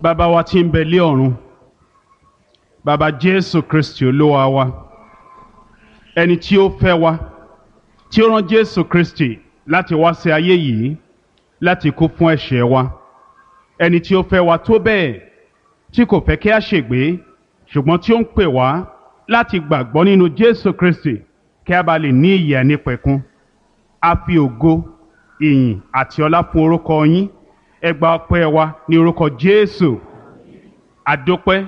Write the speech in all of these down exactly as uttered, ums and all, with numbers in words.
Bàbá wa tí ń bẹ lé ọ̀run, bàbá Jésù Kristi Olúwa wa, ẹni tí ó fẹ́ wa, tí ó rán Jésù Kristi láti wá sí ayé yìí láti kú fún ẹ̀ṣẹ̀ wa, ẹni tí ó fẹ́ wa tó bẹ́ẹ̀ tí kò fẹ́ kí a ṣègbé ṣùgbọ́n tí ó ń pè wá láti gbàgbọ́ nínú Jésù Kristi kí a bá lè ní ìyè àìnípẹ̀kun. A fi ògo, ìyìn àti ọlá fún orúkọ yín. Ẹ gba ọpẹ́ wa ní orúkọ Jésù. Àdópẹ́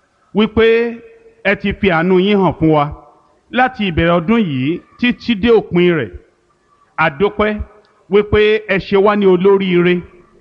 wípé ẹ ti fi àánú yín hàn fún wa láti ìbẹ̀rẹ̀ ọdún yìí títí dé òpin rẹ̀. Àdópẹ́ wípé ẹ ṣe wá ní olóríire.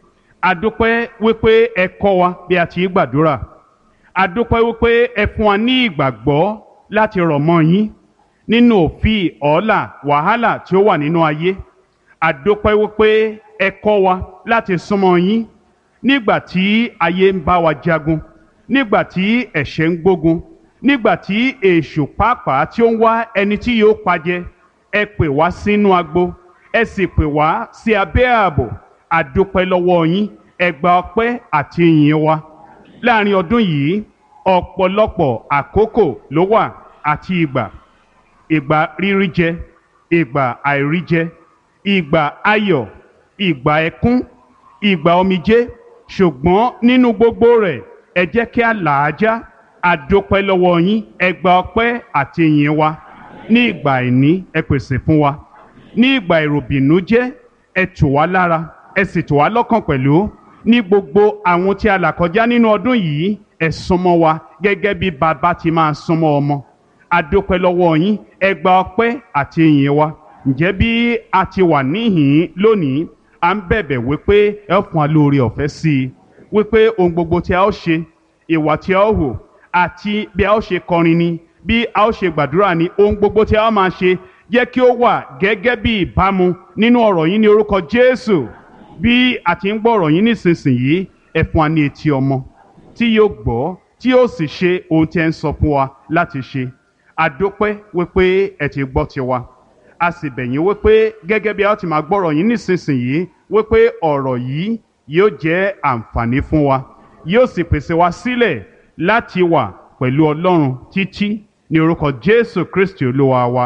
Àdópẹ́ wípé ẹ kọ́ wa bí a ti gbàdúrà. Àdópẹ́ wípé ẹ fún wa ní ìgbàgbọ́ láti rọ̀ mọ́ yín nínú òfin ọ̀ọ́là wàhálà tí ó wà nínú ayé. Àdópẹ́ wípé ẹ kọ́ wa láti súnmọ́ yín nígbà tí ayé ń bá wa jagun, nígbà tí ẹ̀ṣẹ̀ ń gbógun, nígbà tí èṣù pàápàá tí ó ń wá ẹni tí yóò pajẹ. Ẹ pè wá sínú agbo, ẹ sì pè wá sí abẹ́ ààbò. Àdópẹ́ lọ́wọ́ yín. Ẹ gba ọpẹ́ àti ìyìn wa. Láàrin ọdún yìí ọ̀pọ̀lọpọ̀ àkókò ló wà àti ìgbà ìgbà rírí jẹ, ìgbà àìrí jẹ, ìgbà ayọ̀, ìgbà ẹkún, ìgbà omijé, ṣùgbọ́n nínú gbogbo rẹ̀ ẹ jẹ́ kí a là á já. Àdópẹ́ lọ́wọ́ yín. Ẹ gba ọpẹ́ àti ìyìn wa. Ní ìgbà àìní ẹ pèsè fún wa. Ní ìgbà ìròbìnújẹ́ ẹ tù wá lára, ẹ sì tù wá lọ́kàn pẹ̀lú. Ní gbogbo àwọn tí a là kọjá nínú ọdún yìí ẹ súnmọ́ wa gẹ́gẹ́ bí bàbá ti máa súnmọ́ ọmọ. Àdópẹ́ lọ́wọ́ yín. Ẹ gba ọpẹ́ àti ìyìn wa. Ǹjẹ́ bí a ti wà níhìn lónìí, à ń bẹ̀bẹ̀ wípé ẹ fún wa lóore ọ̀fẹ́ sí i, wípé ohun gbogbo tí a ó ṣe, ìwà tí a ó hù, àti bí a ó ṣe kọrin ni, bí a ó ṣe gbàdúrà ni, ohun gbogbo tí a ó máa ṣe jẹ́ kí ó wà gẹ́gẹ́ bí ìbámu nínú ọ̀rọ̀ yín ní orúkọ Jésù. Bí a ti ń gbọ́ ọ̀rọ̀ yín nísinsìnyí, ẹ fún wa ní etí ọmọ tí yóò gbọ́, tí yóò sì ṣe ohun tí ẹ ń sọ fún wa láti ṣe. Àdópẹ́ wípé ẹ ti gbọ́ tiwa. A sì bẹ̀ yín wípé gẹ́gẹ́ bí a ti máa gbọ́rọ̀ yín nísinsìnyí, wípé ọ̀rọ̀ yìí yóò jẹ́ àǹfààní fún wa, yóò sì pèsè wa sílẹ̀ láti wà pẹ̀lú Ọlọ́run títí ní orúkọ Jésù Kristi Olúwa wa.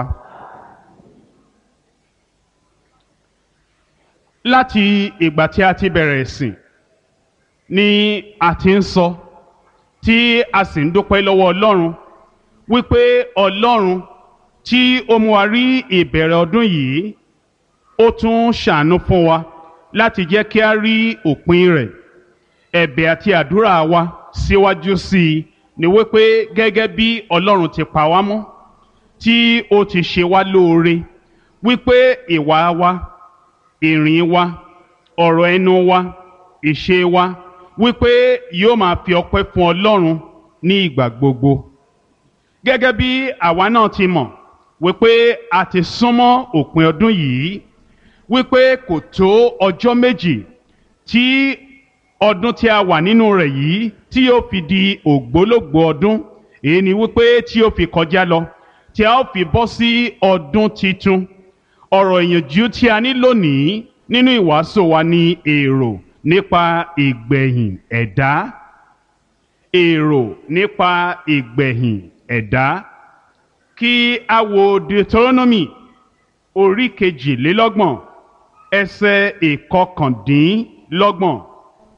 Láti ìgbà tí a ti bẹ̀rẹ̀ ìsìn ni a ti ń sọ, tí a sì ń dúpẹ́ lọ́wọ́ Ọlọ́run wípé Ọlọ́run tí ó mú wa rí ìbẹ̀rẹ̀ ọdún yìí, ó tún ṣàánú fún wa láti jẹ́ kí a rí òpin rẹ̀. Ẹ̀bẹ̀ àti àdúrà wa síwájú sí i ni wípé gẹ́gẹ́ bí Ọlọ́run ti pa wá mọ́, tí ó ti ṣe wá lóore, wípé ìwà wa, ìrìn wa, ọ̀rọ̀ ẹnu wa, ìṣe wa, wípé yóò máa fi ọpẹ́ fún Ọlọ́run ní ìgbà gbogbo. Gẹ́gẹ́ bí àwa náà ti mọ̀ wípé a ti súnmọ́ òpin ọdún yìí, wípé kò tó ọjọ́ méjì tí ọdún tí a wà nínú rẹ̀ yìí tí yóò fi di ògbólógbòó ọdún. Èyí ni wípé tí yóò fi kọjá lọ, tí a ó fi bọ́ sí ọdún titun. Ọ̀rọ̀ ìyànjú tí a ní lónìí nínú ìwàásù wa ni èrò nípa ìgbẹ̀yìn ẹ̀dá. Èrò nípa ìgbẹ̀yìn ẹ̀dá. Kí a wo Deuteronomy orí kejìlélọ́gbọ̀n ẹsẹ̀ ìkọkàndínlọ́gbọ̀n.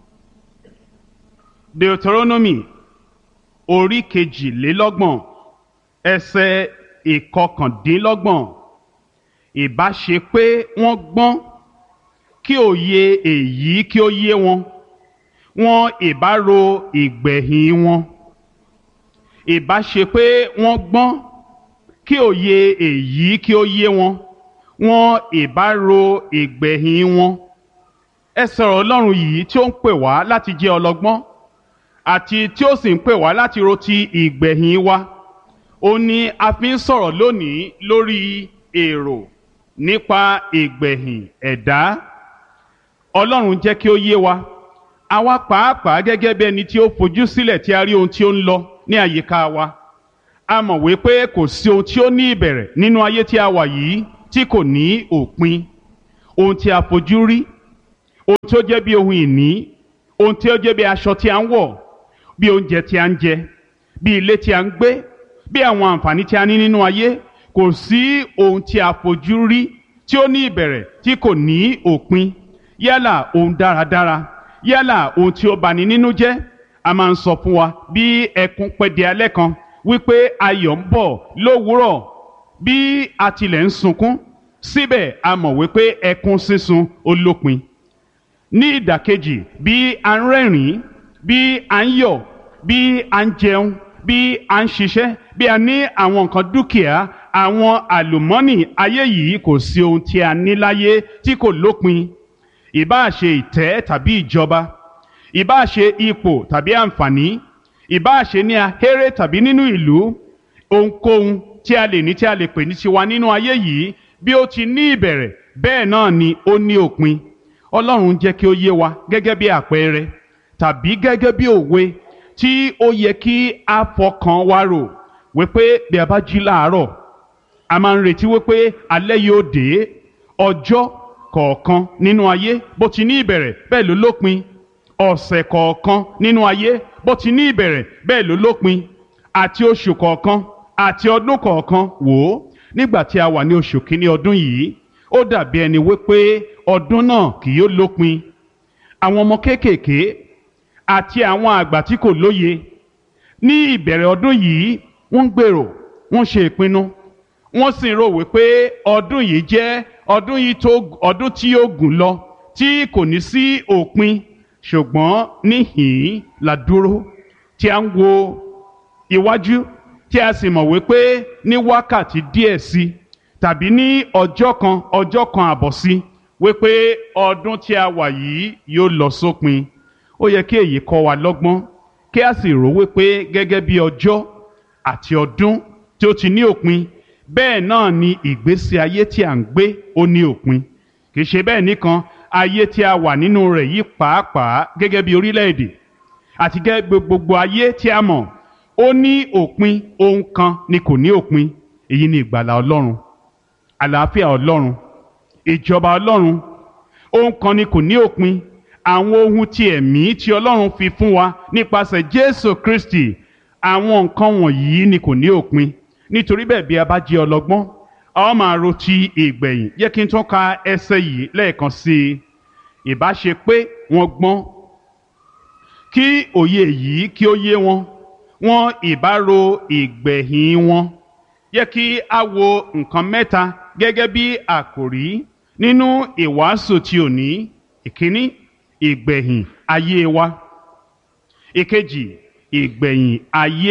Deuteronomy orí kejìlélọ́gbọ̀n ẹsẹ̀ ìkọkàndínlọ́gbọ̀n. Ìbá ṣe pé wọ́n gbọ́n, kí òye èyí kí ó yé wọn, wọn ìbá ro ìgbẹ̀yìn wọn. Ìbá ṣe pé wọ́n gbọ́n, kí òye èyí kí ó yé wọn, wọn ìbá ro ìgbẹ̀yìn wọn. Ẹ sọ̀rọ̀ Ọlọ́run yìí tí ó ń pè wá láti jẹ́ ọlọ́gbọ́n, àti tí ó sì ń pè wá láti ro ti ìgbẹ̀yìn wa. Ó ní a fi ń sọ̀rọ̀ lónìí lórí èrò nípa ìgbẹ̀yìn ẹ̀dá. Ọlọ́run jẹ́ kí ó yé wa. Àwa pàápàá gẹ́gẹ́ bí ẹni tí ó fojú sílẹ̀ tí a rí ohun tí ó ń lọ ní àyíká wa. A mọ̀ wípé kò sí ohun tí ó ní ìbẹ̀rẹ̀ nínú ayé tí a wà yìí tí kò ní òpin. Ohun tí a fojú rí, ohun tí ó jẹ́ bí ohun ìní, ohun tí ó jẹ́ bí aṣọ tí a ń wọ̀, bí oúnjẹ tí a ń jẹ, bí ilé tí a ń gbé, bí àwọn àǹfààní tí a ní nínú ayé, kò sí ohun tí a fojú rí tí ó ní ìbẹ̀rẹ̀ tí kò ní òpin. Yálà ohun dáradára, yálà ohun tí ó bani nínú jẹ́. A máa ń sọ fún wa bí ẹkún pẹ́ di alẹ́ kan wípé ayọ̀ ń bọ̀ lówùúrọ̀. Bí a tilẹ̀ ń sunkún, síbẹ̀ a mọ̀ wípé ẹkún sísun ó lópin. Ní ìdàkejì, bí a ń rẹ́rìn-ín, bí a ń yọ̀, bí a ń jẹun, bí a ń ṣiṣẹ́, bí a ní àwọn nǹkan dúkìá, àwọn àlùmọ́nì ayé yìí, kò sí ohun tí a ní láyé tí kò lópin. Ìbáà ṣe ìtẹ́ tàbí ìjọba, ìbáà ṣe ipò tàbí àǹfààní, ìbáà ṣe ní ahéré tàbí nínú ìlú, ohunkóhun tí a lè ní tí a lè pè ní tiwa nínú ayé yìí, bí ó ti ní ìbẹ̀rẹ̀ bẹ́ẹ̀ náà ni ó ní òpin. Ọlọ́run jẹ́ kí ó yé wa gẹ́gẹ́ bí àpẹẹrẹ tàbí gẹ́gẹ́ bí òwe tí ó yẹ kí a fọkàn wa rò wípé bí a bá jí láàárọ̀, a máa ń retí wípé alẹ́ yóò dé. Ọjọ́ kọ̀ọ̀kan nínú ayé bó ti ní ìbẹ̀rẹ̀ bẹ́ẹ̀ ló lópin. Ọ̀sẹ̀ kọ̀ọ̀kan nínú ayé bó ti ní ìbẹ̀rẹ̀ bẹ́ẹ̀ ló lópin. Àti oṣù kọ̀ọ̀kan àti ọdún kọ̀ọ̀kan. Wò ó, nígbà tí a wà ní oṣù kínní ọdún yìí, ó dàbí ẹni wípé ọdún náà kì yóò lópin. Àwọn ọmọ kéékèèké àti àwọn àgbà tí kò lóye ní ìbẹ̀rẹ̀ ọdún yìí, wọ́n ń gbèrò, wọ́n ṣe ìpinnu, wọ́n sì rò wípé ọdún yìí jẹ́ ọdún yìí tó ọdún tí yóò gùn lọ, tí kò ní sí òpin. Ṣùgbọ́n níhìn-ín la dúró tí a ń wo iwájú, tí a sì mọ̀ wípé ní wákàtí díẹ̀ sí tàbí ní ọjọ́ kan ọjọ́ kan àbọ̀ sí wípé ọdún tí a wà yìí yóò lọ sópin. Ó yẹ kí èyí kọ́ wa lọ́gbọ́n, kí a sì rò wípé gẹ́gẹ́ bí ọjọ́ àti ọdún tí ó ti ní òpin, bẹ́ẹ̀ náà ni ìgbésí ayé tí à ń gbé ó ní òpin. Kì í ṣe bẹ́ẹ̀ nìkan, ayé tí a wà nínú rẹ̀ yìí pàápàá gẹ́gẹ́ bí orílẹ̀-èdè àti gẹ́gẹ́ gbogbo ayé tí a mọ̀, ó ní òpin. Ohun kan ni kò ní òpin. Èyí ni ìgbàlà Ọlọ́run, àlàáfíà Ọlọ́run, ìjọba Ọlọ́run. Ohun kan ni kò ní òpin. Àwọn ohun ti ẹ̀mí tí Ọlọ́run fi fún wa nípasẹ̀ Jésù Kristi, àwọn nǹkan wọ̀nyí ni kò ní òpin. Nítorí bẹ́ẹ̀, bí a bá jẹ́ ọlọ́gbọ́n, a ó máa ro ti ìgbẹ̀yìn. Jẹ́ kí n tún ka ẹsẹ̀ yìí lẹ́ẹ̀kan sí i. Ìbá ṣe pé wọ́n gbọ́n, kí òye yìí kí ó yé wọn, wọn ìbá ro ìgbẹ̀yìn wọn. Jẹ́ kí a wo nǹkan mẹ́ta gẹ́gẹ́ bí àkòrí nínú ìwàásù ti òní. Ìkíní, ìgbẹ̀yìn ayé wa. Ìkejì, ìgbẹ̀yìn ayé.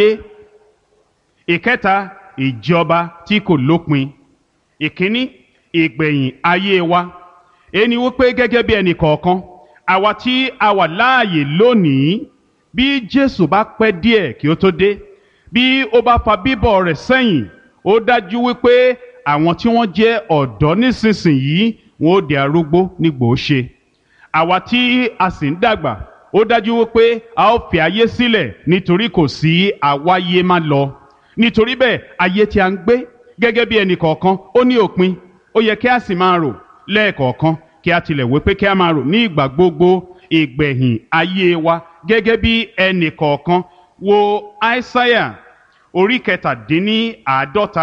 Ìkẹta, ìjọba tí kò lópin. Ìkíní, ìgbẹ̀yìn ayé wa. Ẹni wípé gẹ́gẹ́ bí ẹnì kọ̀ọ̀kan, àwa tí a wà láàyè lónìí, bí Jésù bá pẹ́ díẹ̀ kí ó tó dé, bí ó bá fa bíbọ̀ rẹ̀ sẹ́yìn, ó dájú wípé àwọn tí wọ́n jẹ́ ọ̀dọ́ nísinsìnyí wọn ó di arúgbó nígbò ṣe. Àwa tí a sì ń dàgbà, ó dájú wípé a ó fi ayé sílẹ̀, nítorí kò sí àwáyé má lọ. Nítorí bẹ́ẹ̀, ayé tí a ń gbé gẹ́gẹ́ bí ẹnì kọ̀ọ̀kan ó ní òpin. Ó yẹ kí a sì máa rò lẹ́ẹ̀kọ̀ọ̀kan, kí a tilẹ̀ wí pé kí a máa rò ní ìgbà gbogbo ìgbẹ̀yìn ayé wa gẹ́gẹ́ bí ẹnì kọ̀ọ̀kan. Wo Aísáyà orí kẹtàdínní àádọ́ta.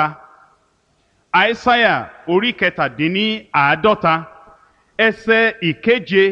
Aísáyà orí kẹtàdínní àádọ́ta ẹsẹ̀ ìkeje.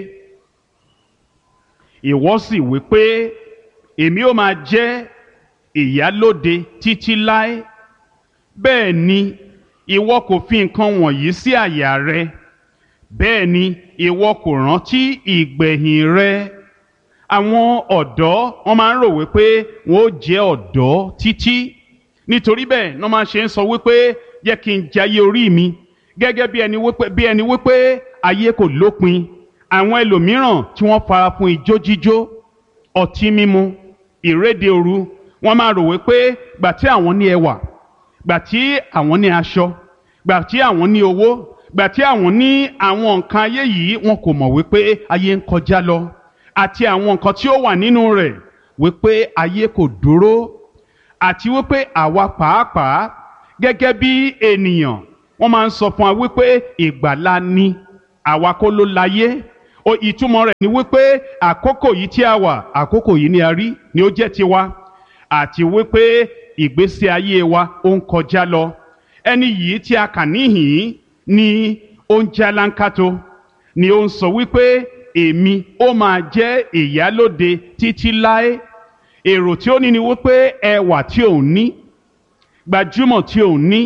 Ìwọ sì wí pé, èmi ó máa jẹ́ ìyálóde títí láé. Bẹ́ẹ̀ ni ìwọ kò fi nǹkan wọ̀nyí sí àyà rẹ, bẹ́ẹ̀ ni ìwọ kò rántí ìgbẹ̀yìn rẹ. Àwọn ọ̀dọ́ wọ́n máa ń rò wípé wọ́n ó jẹ́ ọ̀dọ́ títí. Nítorí bẹ́ẹ̀ wọ́n máa ṣe ń sọ wípé jẹ́ kí n jayé orí mi, gẹ́gẹ́ bí ẹni wípé bí ẹni wípé ayé kò lópin. Àwọn ẹlòmíràn tí wọ́n fara fún ijó jíjó, ọtí mímu, ìréde òru, wọ́n máa rò wípé gbà tí àwọn ní ẹwà, gbà tí àwọn ní aṣọ, gbà tí àwọn ní owó, gbà tí àwọn ní àwọn nǹkan ayé yìí, wọn kò mọ̀ wípé ayé ń kọjá lọ, àti àwọn nǹkan tí ó wà nínú rẹ̀, wípé ayé kò dúró, àti wípé àwa pàápàá gẹ́gẹ́ bí ènìyàn, wọ́n máa ń sọ fún wa wípé ìgbàlà ni, àwa kọ́ ló láyé. ìtumọ̀ rẹ̀ ni wípé àkókò yìí tí a wà àkókò yìí ni a rí ni ó jẹ́ tiwa àti wípé ìgbésí ayé wa ó ń kọjá lọ. Ẹni yìí tí a kà níhìn ni ó ń jálánkátó ni ó ń sọ wípé èmi ó máa jẹ́ ìyálóde títí láé. Èrò tí ó ní ni wípé ẹwà tí òun ní, gbajúmọ̀ tí òun ní,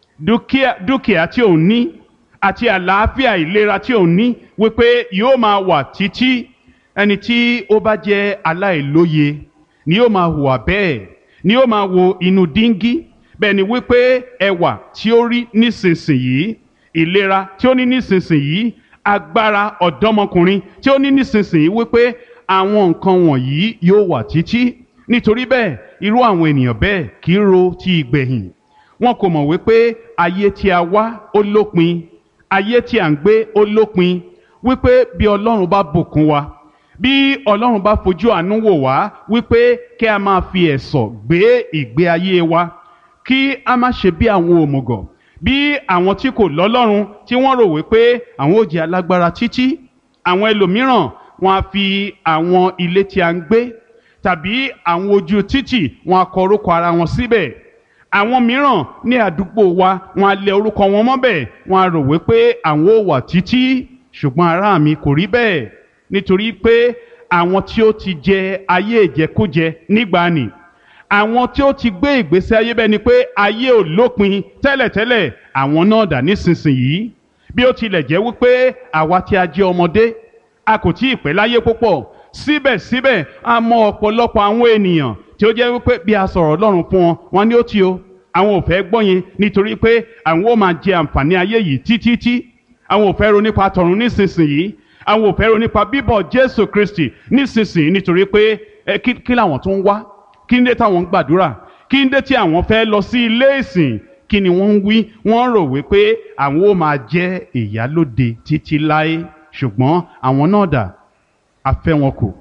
dúkìá dúkìá tí òun ní àti àlàáfíà ìlera tí òun ní wípé yóò máa wà títí. Ẹni tí ó bá jẹ́ aláìlóye ni yóò máa hùwà bẹ́ẹ̀, ni yóò máa wo inú díngí. Bẹ́ẹ̀ ni wípé ẹwà tí ó rí nísinsìnyí, ìlera tí ó ní nísinsìnyí, agbára ọ̀dọ́mọkùnrin tí ó ní nísinsìnyí wípé àwọn nǹkan wọ̀nyí yóò wà títí. Nítorí bẹ́ẹ̀ irú àwọn ènìyàn bẹ́ẹ̀ kì í ro ti ìgbẹ̀yìn. Wọn kò mọ̀ wípé ayé tí a wá ó lópin, ayé tí à ń gbé ó lópin, wípé bí Ọlọ́run bá bùkún wa, bí Ọlọ́run bá fojú àánú wò wá, wípé kí a máa fi ẹ̀sọ̀ gbé ìgbé ayé wa, kí a má ṣe bí àwọn òmùgọ̀, bí àwọn tí kò lọ́lọ́run tí wọ́n rò wípé àwọn ó jẹ́ alágbára títí. Àwọn ẹlòmíràn wọn á fi àwọn ilé tí a ń gbé tàbí àwọn ojú títì wọn á kọ orúkọ ara wọn síbẹ̀. Àwọn mìíràn ní àdúgbò wa wọn á lẹ orúkọ wọn mọ́bẹ̀, wọn á rò wípé àwọn ó wà títí. Ṣùgbọ́n ará mi, kò rí bẹ́ẹ̀, nítorí pé àwọn tí ó ti jẹ ayé ìjẹkújẹ nígbàanì, àwọn tí ó ti gbé ìgbésí ayé bẹ́ẹ̀ ni pé ayé ò lópin tẹ́lẹ̀tẹ́lẹ̀, àwọn náà dà nísinsìnyí. Bí ó tilẹ̀ jẹ́ wípé àwa tí a jẹ́ ọmọdé a kò tí ì pẹ́ láyé púpọ̀, síbẹ̀síbẹ̀ a mọ ọ̀pọ̀lọpọ̀ àwọn ènìyàn tí ó jẹ́ wípé bí a sọ̀rọ̀ Ọlọ́run fún wọn, wọn ní ó ti o, àwọn ò fẹ́ gbọ́ yẹn, nítorí pé àwọn ó máa jẹ àǹfààní ayé yìí títí. Àwọn ò fẹ́ ro nípa tọ̀run nísinsìnyí, àwọn ò fẹ́ ro nípa bíbọ̀ Jésù Kristi nísinsìnyí, nítorí pé ẹ kí, kí làwọn tó ń wá, kí ń dé táwọn ń gbàdúrà, kí ń dé tí àwọn fẹ́ lọ sí ilé ìsìn, kí ni wọ́n ń wí? Wọ́n rò wípé àwọn ó máa jẹ́ ìyálóde títí láé. Ṣùgbọ́n àwọn náà dà, a fẹ́ wọn kù.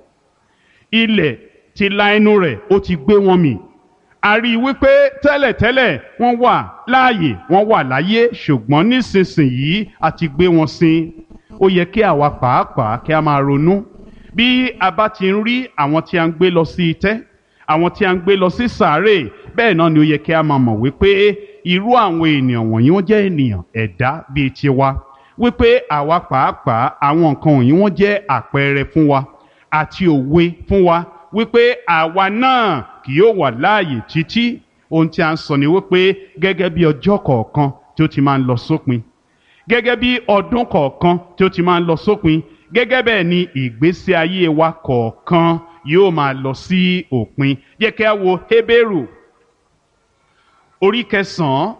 Ilẹ̀ ti la ẹnu rẹ̀, ó ti gbé wọn mì. A rí i wípé tẹ́lẹ̀tẹ́lẹ̀ wọ́n wà láàyè, wọ́n wà láyé, ṣùgbọ́n nísinsìnyí a ti gbé wọn sin. Ó yẹ kí àwa pàápàá kí a máa ronú. Bí a bá ti ń rí àwọn tí a ń gbé lọ sí itẹ́, àwọn tí a ń gbé lọ sí sàárè, bẹ́ẹ̀ náà ni ó yẹ kí a máa mọ̀ wípé irú àwọn ènìyàn wọ̀nyí wọ́n jẹ́ ènìyàn ẹ̀dá bíi tiwa, wípé àwa pàápàá àwọn nǹkan wọ̀nyí wọ́n jẹ́ àpẹẹrẹ fún wa àti òwe fún wa, wípé àwa náà kì yóò wà láàyè títí. Ohun tí a ń sọ ni wípé gẹ́gẹ́ bí ọjọ́ kọ̀ọ̀kan tí ó ti máa ń lọ sópin, gẹ́gẹ́ bí ọdún kọ̀ọ̀kan tí ó ti máa ń lọ sópin, gẹ́gẹ́ bẹ́ẹ̀ ni ìgbésí ayé wa kọ̀ọ̀kan yóò máa lọ sí òpin. Jẹ́ kí a wo Hébérù orí kẹsàn-án,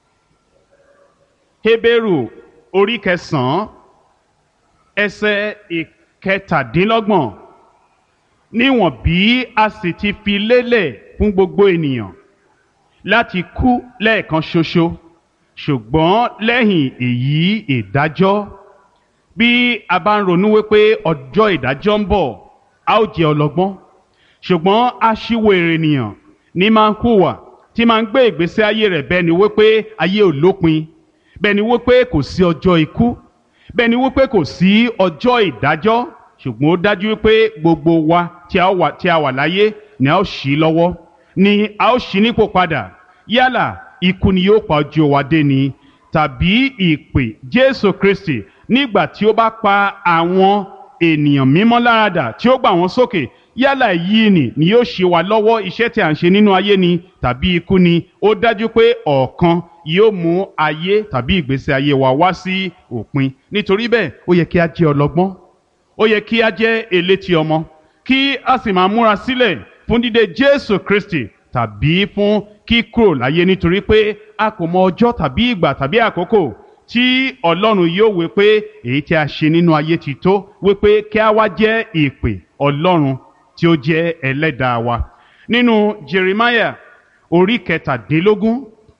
Hébérù orí kẹsàn-án ẹsẹ̀ ìkẹtàdínlọ́gbọ̀n. Níwọ̀n bí a sì ti fi lélẹ̀ fún gbogbo ènìyàn láti kú lẹ́ẹ̀kan ṣoṣo, ṣùgbọ́n lẹ́yìn èyí ìdájọ́. Bí a bá ń ronú wípé ọjọ́ ìdájọ́ ń bọ̀, a ó jẹ́ ọlọ́gbọ́n. Ṣùgbọ́n aṣiwèrè ènìyàn ní máa ń hùwà tí máa ń gbé ìgbésí ayé rẹ̀ bẹ́ẹ̀ ni wípé ayé ò lópin, bẹ́ẹ̀ ni wípé kò sí ọjọ́ ikú, bẹ́ẹ̀ ni wípé kò sí ọjọ́ ìdájọ́. Ṣùgbọ́n ó dájú wípé gbogbo wa tí a wà tí a wà láyé ni a ó ṣí lọ́wọ́, ni a ó ṣí nípò padà. Yálà ikú ni yóò pa ojú wa dé ni, tàbí ìpè Jésù Kristi nígbà tí ó bá pa àwọn ènìyàn mímọ́ láradà tí ó gbà wọ́n sókè. Yálà èyí ni ni yóò ṣe wa lọ́wọ́ iṣẹ́ tí à ń ṣe nínú ayé ni tàbí ikú ni, ó dájú pé ọ̀kan yóò mú ayé tàbí ìgbésí ayé wa wá sí òpin. Nítorí bẹ́ẹ̀ ó yẹ kí a jẹ́ ọlọ́gbọ́n, ó yẹ kí a jẹ́ elétí ọmọ, kí a sì máa múra sílẹ̀ fún dídé Jésù Kristi tàbí fún kíkúrò láyé, nítorí pé a kò mọ ọjọ́ tàbí ìgbà tàbí àkókò tí Ọlọ́run yóò wí pé èyí tí a ṣe nínú ayé ti tó, wí pé kí a wá jẹ́ ìpè Ọlọ́run tí ó jẹ́ ẹlẹ́dàá wa. Nínú Jeremiah orí kẹtàdínlógún,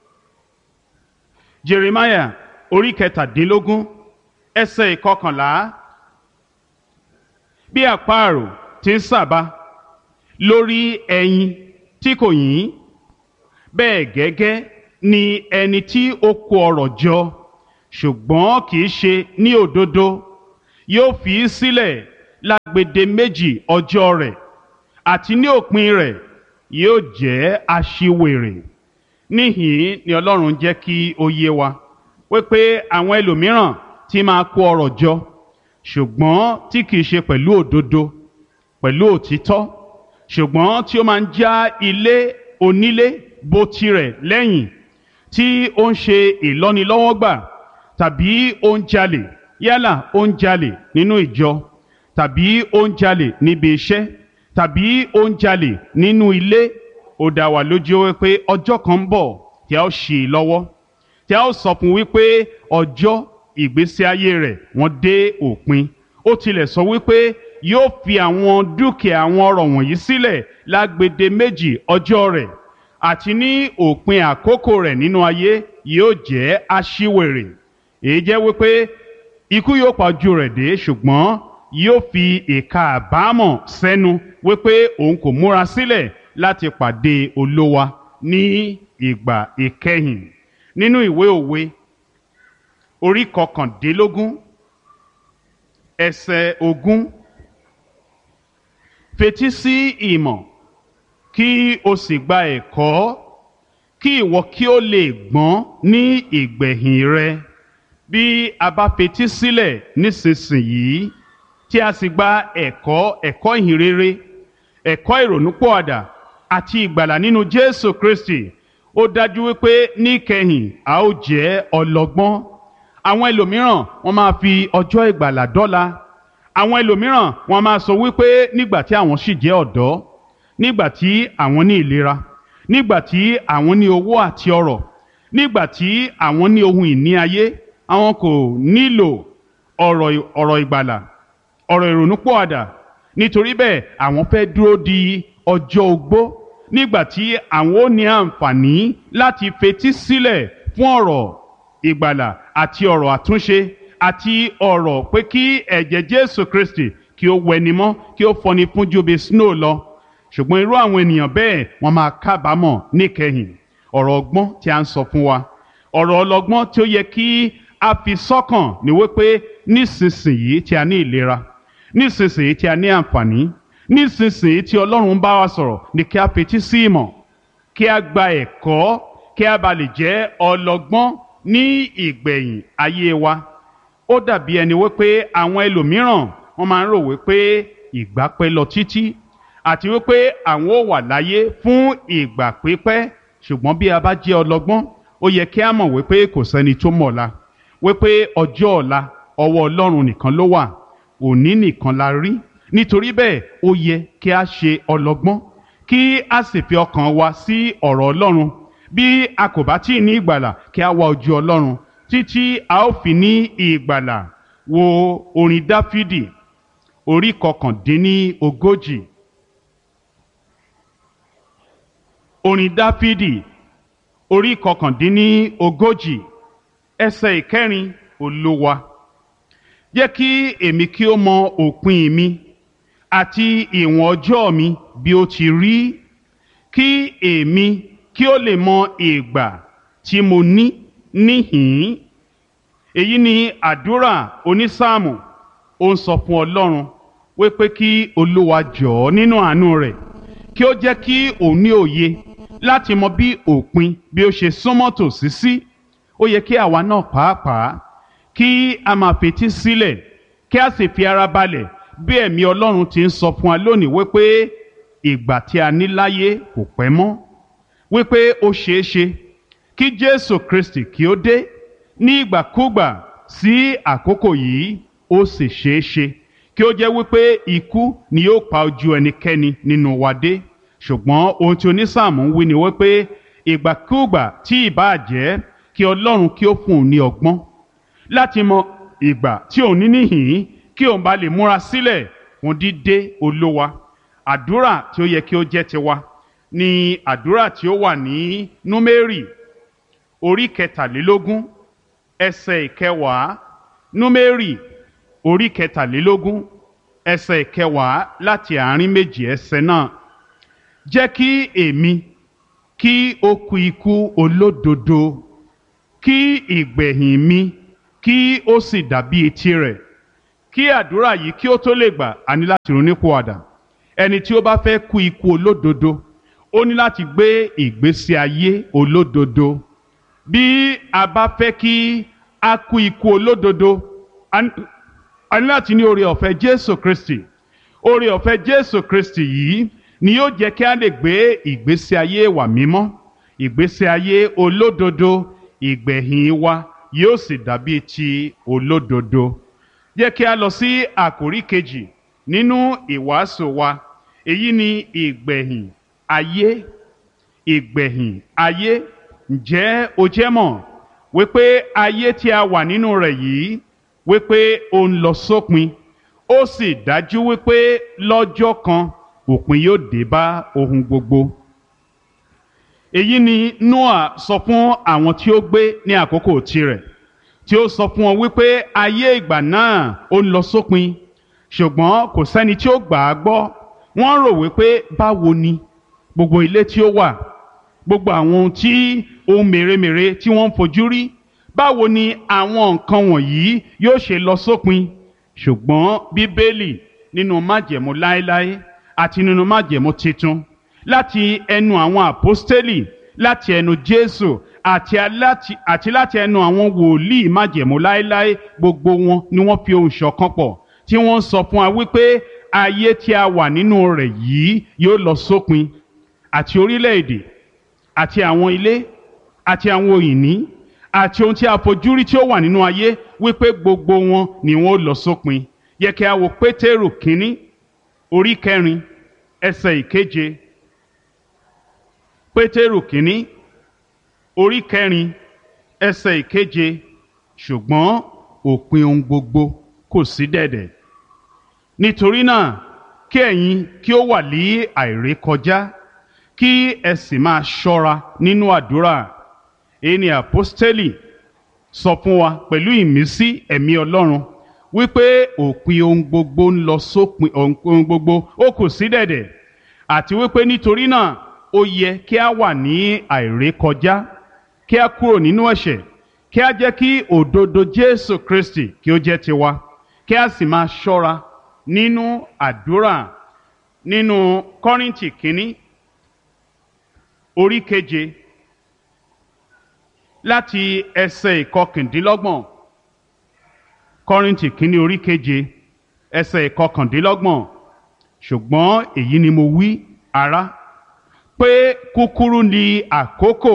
Jeremiah orí kẹtàdínlógún ẹsẹ̀ ìkọkànlá. Bí àparò ti ń sàbà lórí ẹyin tí kò yín, bẹ́ẹ̀ gẹ́gẹ́ ni ẹni tí ó kó ọrọ̀ jọ ṣùgbọ́n kì í ṣe ní òdodo yóò fi í sílẹ̀ lágbede méjì ọjọ́ rẹ̀, àti ní òpin rẹ̀ yóò jẹ́ aṣiwèrè. Níhìn ni Ọlọ́run jẹ́ kí ó yé wa wípé àwọn ẹlòmíràn tí máa kó ọrọ̀ jọ ṣùgbọ́n tí kìí ṣe pẹ̀lú òdodo, pẹ̀lú òtítọ́, ṣùgbọ́n tí ó máa ń já ilé onílé bó tirẹ̀ lẹ́yìn, tí ó ń ṣe ìlọ́nilọ́wọ́gbà tàbí ó ń jalè, yálà ó ń jalè nínú ìjọ tàbí ó ń jalè níbi iṣẹ́ tàbí ó ń jalè nínú ilé. Ó dá wa lójú wípé ọjọ́ kan ń bọ̀ tí a ó ṣì í lọ́wọ́, tí a ó sọ fún wípé ọjọ́ ìgbésí ayé rẹ̀ wọ́n dé òpin. Ó tilẹ̀ sọ wípé yóò fi àwọn dúkìá àwọn ọrọ̀ wọ̀nyí sílẹ̀ lágbede méjì ọjọ́ rẹ̀, àti ní òpin àkókò rẹ̀ nínú ayé yóò jẹ́ aṣiwèrè. Èyí jẹ́ wípé ikú yóò pa ojú rẹ̀ dé, ṣùgbọ́n yóò fi ìka àbámọ̀ sẹ́nu wípé òun kò múra sílẹ̀ láti pàdé Olúwa ní ìgbà ìkẹyìn. Nínú ìwé Òwe orí kọkàndínlógún ẹsẹ̀ ogún, fetí sí ìmọ̀ kí o sì gba ẹ̀kọ́, kí ìwọ kí o lè gbọ́n ní ìgbẹ̀yìn rẹ. Bí a bá fetí sílẹ̀ nísinsìnyí tí a sì gba ẹ̀kọ́ ẹ̀kọ́ ìhìnrere, ẹ̀kọ́ ìrònúpìwàdà àti ìgbàlà nínú Jésù Kristi, ó dájú wípé níkẹyìn a ó jẹ́ ọlọ́gbọ́n. Àwọn ẹlòmíràn wọ́n máa fi ọjọ́ ìgbàlà dọ́là. Àwọn ẹlòmíràn wọ́n máa sọ wípé nígbà tí àwọn sì jẹ́ ọ̀dọ́, nígbà tí àwọn ní ìlera, nígbà tí àwọn ní owó àti ọrọ̀, nígbà tí àwọn ní ohun ìní ayé, àwọn kò nílò ọ̀rọ̀ ọ̀rọ̀ ìgbàlà, ọ̀rọ̀ ìrònúpìwàdà. Nítorí bẹ́ẹ̀ àwọn fẹ́ dúró di ọjọ́ ogbó, nígbà tí àwọn ó ní àǹfààní láti fetí sílẹ̀ fún ọ̀rọ̀ ìgbàlà àti ọ̀rọ̀ àtúnṣe àti ọ̀rọ̀ pé kí ẹ̀jẹ̀ Jésù Kristi kí ó wẹni mọ́, kí ó fọni fún ju bí snow lọ. Ṣùgbọ́n irú àwọn ènìyàn bẹ́ẹ̀ wọ́n máa kábàámọ̀ níkẹyìn. Ọ̀rọ̀ ọgbọ́n tí a ń sọ fún wa, ọ̀rọ̀ ọlọ́gbọ́n tí ó yẹ kí a fi sọ́kàn ní wípé nísinsìnyí tí a ní ìlera, nísinsìnyí tí a ní àǹfààní, nísinsìnyí tí Ọlọ́run bá wa sọ̀rọ̀, ni kí a fetí sí ìmọ̀, kí a gba ẹ̀kọ́, kí a bá lè jẹ́ ọlọ́gbọ́n ní ìgbẹ̀yìn ayé wa. Ó dàbí ẹni wípé àwọn ẹlòmíràn wọ́n máa ń rò wípé ìgbà pẹ́ lọ títí àti wípé àwọn ò wà láyé fún ìgbà pípẹ́. Ṣùgbọ́n bí a bá jẹ́ ọlọ́gbọ́n, ó yẹ kí a mọ̀ wípé kò sẹ́ni tó mọ̀ ọ̀la, wípé ọjọ́ ọ̀la ọwọ́ Ọlọ́run nìkan ló wà, òní nìkan la rí. Nítorí bẹ́ẹ̀ ó yẹ kí a ṣe ọlọ́gbọ́n, kí a sì fi ọkàn wa sí ọ̀rọ̀ Ọlọ́run. Bí a kò bá tí ì ní ìgbàlà, kí a wá ojú Ọlọ́run títí a ó fi ní ìgbàlà. Wo orin Dáfídì orí kọkàndínní ogójì. Orin Dáfídì orí kọkàndínní ogójì ẹsẹ̀ ìkẹrin. Olúwa, jẹ́ kí èmi kí ó mọ òpin mi àti ìwọ̀n ọjọ́ mi bí ó ti rí, kí èmi kí ó lè mọ ìgbà tí mo ní níhìn-ín. Èyí ni àdúrà onísáàmù. Ó ń sọ fún Ọlọ́run wípé kí Olúwa jọ̀ọ́ nínú àánú rẹ̀ kí ó jẹ́ kí òun ní òye láti mọ bí òpin bí ó ṣe súnmọ́ tòsí sí. Ó yẹ kí àwa náà pàápàá kí a máa fetí sílẹ̀, kí a sì fi ara balẹ̀ bí ẹ̀mí Ọlọ́run ti ń sọ fún wa lónìí wípé ìgbà tí a ní láyé kò pẹ́ mọ́, wípé ó ṣeé ṣe kí Jésù Kristi kí ó dé ní ìgbàkúgbà sí àkókò yìí. Ó sì ṣeé ṣe kí ó jẹ́ wípé ikú ni yóò pa ojú ẹnikẹ́ni nínú wa dé. Ṣùgbọ́n ohun tí onísáàmù ń wí ni wípé ìgbàkúgbà tí ìbáà jẹ́, kí Ọlọ́run kí ó fún un ní ọgbọ́n láti mọ ìgbà tí òun ní níhìn-ín, kí òun bá lè múra sílẹ̀ fún dídé Olúwa. Àdúrà tí ó yẹ kí ó jẹ́ tiwa ni àdúrà tí ó wà ní Númérì orí kẹtàlélógún ẹsẹ̀ ìkẹwàá. Númérì orí kẹtàlélógún ẹsẹ̀ ìkẹwàá láti àárín méjì ẹsẹ̀ náà. Jẹ́ kí èmi kí ó kú ikú olódodo, kí ìgbẹ̀yìn mi kí ó sì dàbí etí rẹ̀, kí kí àdúrà yìí kí ó tó lè gbà á ní láti ronúpìwàdà. Ẹni tí ó bá fẹ́ kú ikú olódodo ó ní láti gbé ìgbésí ayé olódodo. Bí a bá fẹ́ kí a kú ikú olódodo a ní láti ní oore ọ̀fẹ́ Jésù Kristi. Oore ọ̀fẹ́ Jésù Kristi yìí ni yóò jẹ́ kí a lè gbé ìgbésí ayé wa mímọ́, ìgbésí ayé olódodo, ìgbẹ̀yìn wa yóò sì dàbí ti olódodo. Jẹ́ kí a lọ sí àkòrí kejì nínú ìwàásù wa. Èyí ni ìgbẹ̀yìn ayé. Ìgbẹ̀yìn ayé. Ǹjẹ́ o jẹ́ mọ̀ wípé ayé tí a wà nínú rẹ̀ yìí wípé ó ń lọ sópin, ó sì dájú wípé lọ́jọ́ kan òpin yóò dé bá ohun gbogbo. Èyí ni Nóà sọ fún àwọn tí ó gbé ní àkókò tirẹ̀, tí ó sọ fún wọn wípé ayé ìgbà náà ó ń lọ sópin, ṣùgbọ́n kò sẹ́ni tí ó gbà á gbọ́. Wọ́n rò wípé báwo ni gbogbo ilé tí ó wà, gbogbo àwọn ohun tí ohun mèremère tí wọ́n ń fojú rí, báwo ni àwọn nǹkan wọ̀nyí yóò ṣe lọ sópin. Ṣùgbọ́n Bíbélì nínú májẹ̀mú láéláé àti nínú májẹ̀mú titun, láti ẹnu àwọn àpọ́stélì, láti ẹnu Jésù àti aláti àti láti ẹnu àwọn wòlíì májẹ̀mú láéláé, gbogbo wọn ni wọ́n fi ohùn ṣọ̀kan pọ̀ tí wọ́n sọ fún wa wípé ayé tí a wà nínú rẹ̀ yìí yóò lọ sópin. Àti orílẹ̀-èdè àti àwọn ilé àti àwọn òyìnbí àti ohun tí a fojú rí tí ó wà nínú ayé wípé gbogbo wọn ni wọn ó lọ sópin. Yẹ kí a wo Pétérù kínní orí kẹrin ẹsẹ̀ ìkeje. Pétérù kínní orí kẹrin ẹsẹ̀ ìkeje. Ṣùgbọ́n òpin ohun gbogbo kò sí dẹ̀dẹ̀. Nítorí náà kí ẹ̀yin kí ó wà ní àìrékọjá, kí ẹ sì máa ṣọ́ra nínú àdúrà. Èyí ni àpọ́stélì sọ fún wa pẹ̀lú ìmísí ẹ̀mí Ọlọ́run wípé òpin ohun gbogbo ń lọ sópin, ohun gbogbo ó kù sí dẹ̀dẹ̀, àti wípé nítorí náà ó yẹ kí a wà ní àìrékọjá, kí a kúrò nínú ẹ̀ṣẹ̀, kí a jẹ́ kí òdodo Jésù Kristi kí ó jẹ́ tiwa, kí a sì máa ṣọ́ra nínú àdúrà. Nínú Kọ́ríńtì kínní orí keje láti ẹsẹ̀ ìkọkàndínlọ́gbọ̀n. Kọ́ríńtì kínní orí keje ẹsẹ̀ ìkọkàndínlọ́gbọ̀n. Ṣùgbọ́n èyí ni mo wí, ará, pé kúkúrú ni àkókò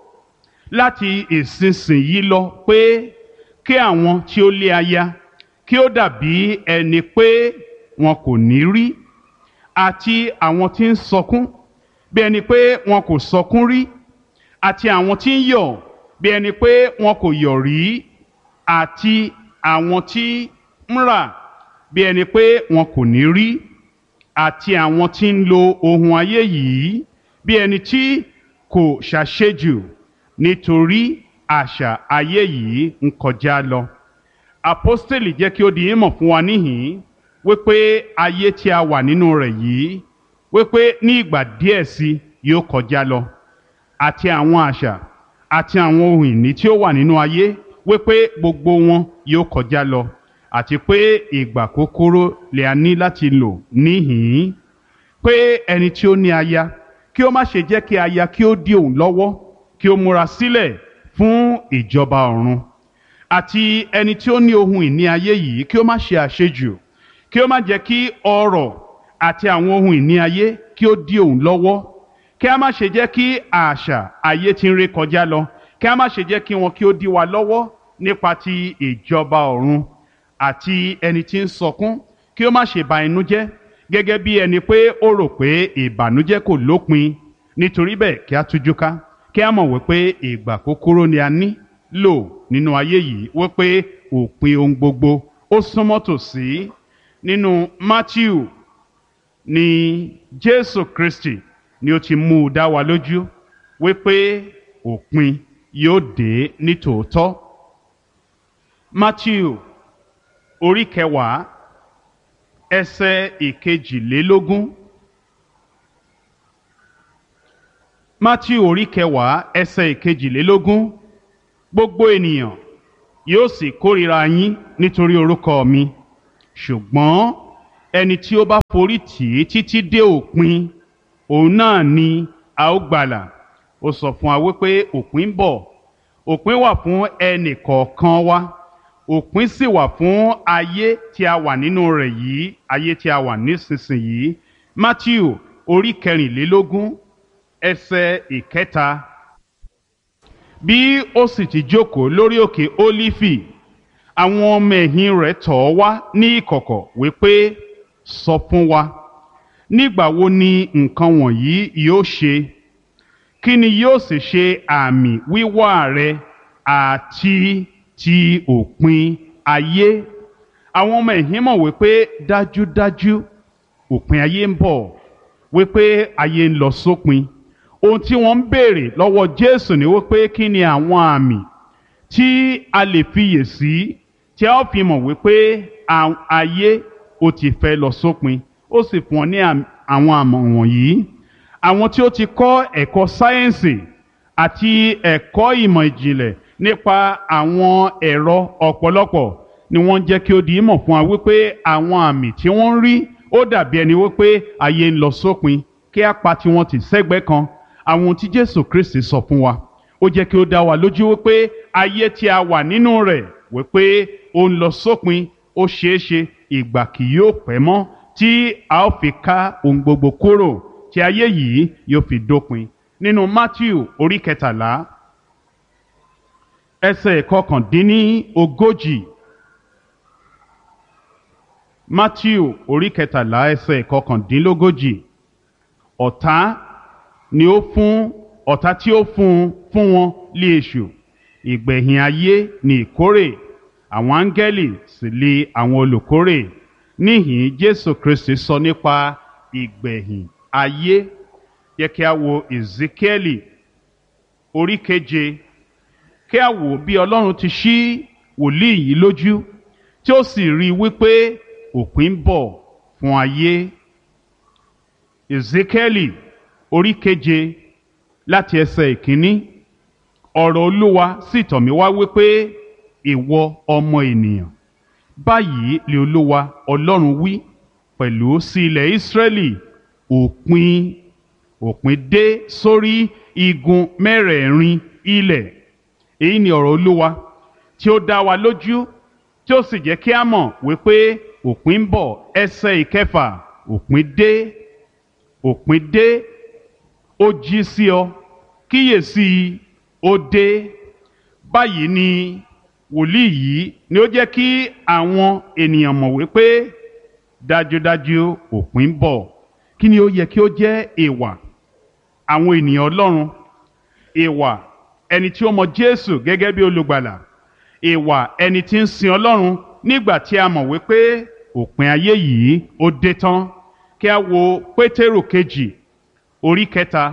láti ìsinsìnyí lọ, pé kí àwọn tí ó lé aya kí ó dàbí ẹni pé wọn kò ní rí, àti àwọn tí ń sọkún bí ẹni pé wọn kò sọkún rí, àti àwọn tí ń yọ̀ bí ẹni pé wọn kò yọ̀ rí, àti àwọn tí ń rà bí ẹni pé wọn kò ní rí, àti àwọn tí ń lo ohun ayé yìí bí ẹni tí kò ṣàṣejù, nítorí àṣà ayé yìí ń kọjá lọ. Àpọ́stélì jẹ́ kí ó di ìmọ̀ fún wa níhìn-ín wípé ayé tí a wà nínú rẹ̀ yìí wípé ní ìgbà díẹ̀ sí yóò kọjá lọ, àti àwọn àṣà àti àwọn ohun ìní tí ó wà nínú ayé wípé gbogbo wọn yóò kọjá lọ, àti pé ìgbà kúkúrú lè a ní láti lò níhìn-ín. Pé ẹni tí ó ní aya kí ó má ṣe jẹ́ kí aya kí ó dí òun lọ́wọ́, kí ó múra sílẹ̀ fún ìjọba ọ̀run. Àti ẹni tí ó ní ohun ìní ayé yìí kí ó má ṣe àṣejù, kí ó má jẹ́ kí ọrọ̀ àti àwọn ohun ìní ayé kí ó dí òun lọ́wọ́, kí a má ṣe jẹ́ kí àṣà ayé tí ń ré kọjá lọ, kí a má ṣe jẹ́ kí wọn kí ó dí wa lọ́wọ́ nípa ti ìjọba ọ̀run. Àti ẹni tí ń sọkún kí ó má ṣe ba inú jẹ́, gẹ́gẹ́ bí ẹni pé ó rò pé ìbànújẹ́ kò lópin. Nítorí bẹ́ẹ̀ kí a tújú ká, kí a mọ̀ wípé ìgbà kúkúrú ni a ní lò nínú ayé yìí, wípé òpin ohun gbogbo ó súnmọ́ tòsí. Nínú Mátíù ni Jésù Kristi ni ó ti mú u dá wa lójú wípé òpin yóò dé ní tòótọ́. Mátíù orí kẹwàá ẹsẹ̀ ìkejìlélógún. Mátíù orí kẹwàá ẹsẹ̀ ìkejìlélógún. Gbogbo ènìyàn yóò sì kórìíra yín nítorí orúkọ mi, ṣùgbọ́n ẹni tí ó bá forí tì í títí dé òpin òun náà ni a ó gbàlà. Ó sọ fún wa wípé òpin ń bọ̀, òpin wà fún ẹnì kọ̀ọ̀kan wa, òpin sì wà fún ayé tí a wà nínú rẹ̀ yìí, ayé tí a wà nísinsìnyí. Mátíù orí kẹrìnlélógún ẹsẹ̀ ìkẹta. Bí ó sì ti jókòó lórí òkè Ólífì, àwọn ọmọ ẹ̀yìn rẹ̀ tọ̀ ọ́ wá ní ìkọ̀kọ̀ wípé, sọ fún wa, nígbà wo ni nǹkan wọ̀nyí yóò ṣe? Kí ni yóò sì ṣe àmì wíwá rẹ àti ti òpin ayé? Àwọn ọmọ ẹ̀yìn mọ̀ wípé dájúdájú òpin ayé ń bọ̀, wípé ayé ń lọ sópin. Ohun tí wọ́n ń béèrè lọ́wọ́ Jésù ni wípé kí ni àwọn àmì tí a lè fiyèsí tí a ó fi mọ̀ wípé ayé ó ti fẹ́ lọ sópin. Ó sì fún ọ ní àwọn àmọ̀ wọ̀nyí. Àwọn tí ó ti kọ́ ẹ̀kọ́ sáyẹ́ǹsì àti ẹ̀kọ́ ìmọ̀ ìjìnlẹ̀ nípa àwọn ẹ̀rọ ọ̀pọ̀lọpọ̀ ni wọ́n jẹ́ kí ó di ìmọ̀ fún wa wípé àwọn àmì tí wọ́n ń rí ó dàbí ẹni wípé ayé ń lọ sópin, kí á pa tiwọn tì sẹ́gbẹ́ kan. Àwọn ohun tí Jésù Kristi sọ fún wa ó jẹ́ kí ó dá wa lójú wípé ayé tí a wà nínú rẹ̀ wípé ó ń lọ sópin. Ó ṣeé ṣe ìgbà kì yóò pẹ́ mọ́ tí a ó fi ká ohun gbogbo kúrò, tí ayé yìí yóò fi dópin. Nínú Mátíù orí kẹtàlá ẹsẹ̀ ìkọkàndínní ogójì. Mátíù orí kẹtàlá ẹsẹ̀ ìkọkàndínlógójì. Ọ̀tá ni ó fún ọ̀tá tí ó fún fún wọn lé èṣù. Ìgbẹ̀yìn ayé ni ìkórè, àwọn áńgẹ́lì sì lé àwọn olùkórè. Níhìn Jésù Kristi sọ nípa ìgbẹ̀yìn ayé. Yẹ kí a wo Èzíkíẹ́lì orí keje, kí a wò bí Ọlọ́run ti ṣí wòlíì yìí lójú tí ó sì rí i wípé òpin ń bọ̀ fún ayé. Èzíkíẹ́lì orí keje láti ẹsẹ̀ ìkíní. Ọ̀rọ̀ Olúwa sì tọ̀ mí wá wípé, ìwọ ọmọ ènìyàn, báyìí lé Olúwa Ọlọ́run wí pẹ̀lú sí ilẹ̀ Ísírẹ́lì, òpin òpin dé sórí igun mẹ́rẹ̀ẹ̀rin ilẹ̀. Èyí ni ọ̀rọ̀ Olúwa tí ó dá wa lójú, tí ó sì jẹ́ kí a mọ̀ wípé òpin ń bọ̀. Ẹsẹ̀ ìkẹfà, òpin dé, òpin dé, ó jí sí ọ, kíyèsí ó dé. Báyìí ni wòlíì yìí ni ó jẹ́ kí àwọn ènìyàn mọ̀ wípé dájúdájú òpin ń bọ̀. Kí ni ó yẹ kí ó jẹ́ ìwà àwọn ènìyàn Ọlọ́run? Ìwà ẹni tí ó mọ Jésù gẹ́gẹ́ bí olùgbàlà, ìwà ẹni tí ń sin Ọlọ́run nígbà tí a mọ̀ wípé òpin ayé yìí ó dé tán. Kí a wo Pétérù kejì orí kẹta.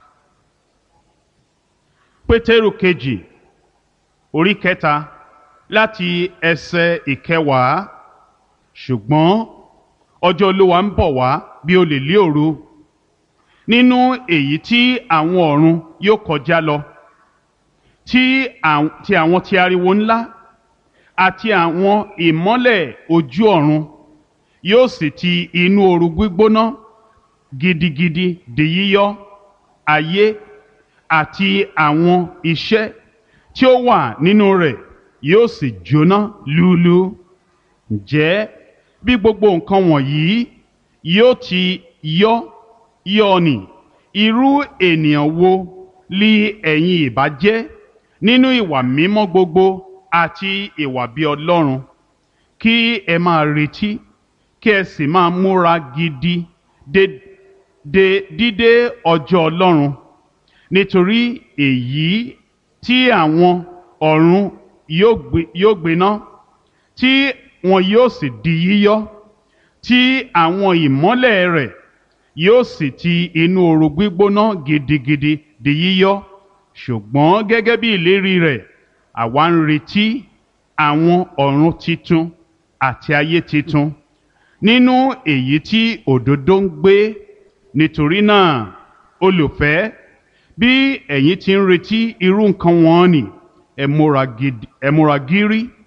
Pétérù kejì orí kẹta láti ẹsẹ̀ ìkẹwàá. Ṣùgbọ́n ọjọ́ Olúwa ń bọ̀ wá bí olè lé òru, nínú èyí tí àwọn ọ̀run yóò kọjá lọ, tí àwọn ti ariwo ńlá àti àwọn ìmọ́lẹ̀ ojú ọ̀run yóò sì ti inú ooru gbígbóná gidigidi di yíyọ. Ayé àti àwọn iṣẹ́ tí ó wà nínú rẹ̀ yóò sì jóná lúlú. Ǹjẹ́ bí gbogbo nǹkan wọ̀nyí yóò ti yọ yọ ni, irú ènìyàn wo li ẹ̀yin ìbá jẹ́ nínú ìwà mímọ́ gbogbo àti ìwà bí Ọlọ́run? Kí ẹ máa retí, kí ẹ sì máa múra gidi de de dídé ọjọ́ Ọlọ́run, nítorí èyí tí àwọn ọ̀run yóò gbiná, tí wọn yóò sì di yíyọ, tí àwọn ìmọ́lẹ̀ rẹ̀ yóò sì ti inú ooru gbígbóná gidigidi di yíyọ. Ṣùgbọ́n gẹ́gẹ́ bí ìlérí rẹ̀, àwa ń retí àwọn ọ̀run titun àti ayé titun, nínú èyí tí òdodo ń gbé. Nítorí náà, olùfẹ́, bí ẹ̀yin ti ń retí irú nǹkan wọ̀nnì, ẹ múra gidi, ẹ múra gírí,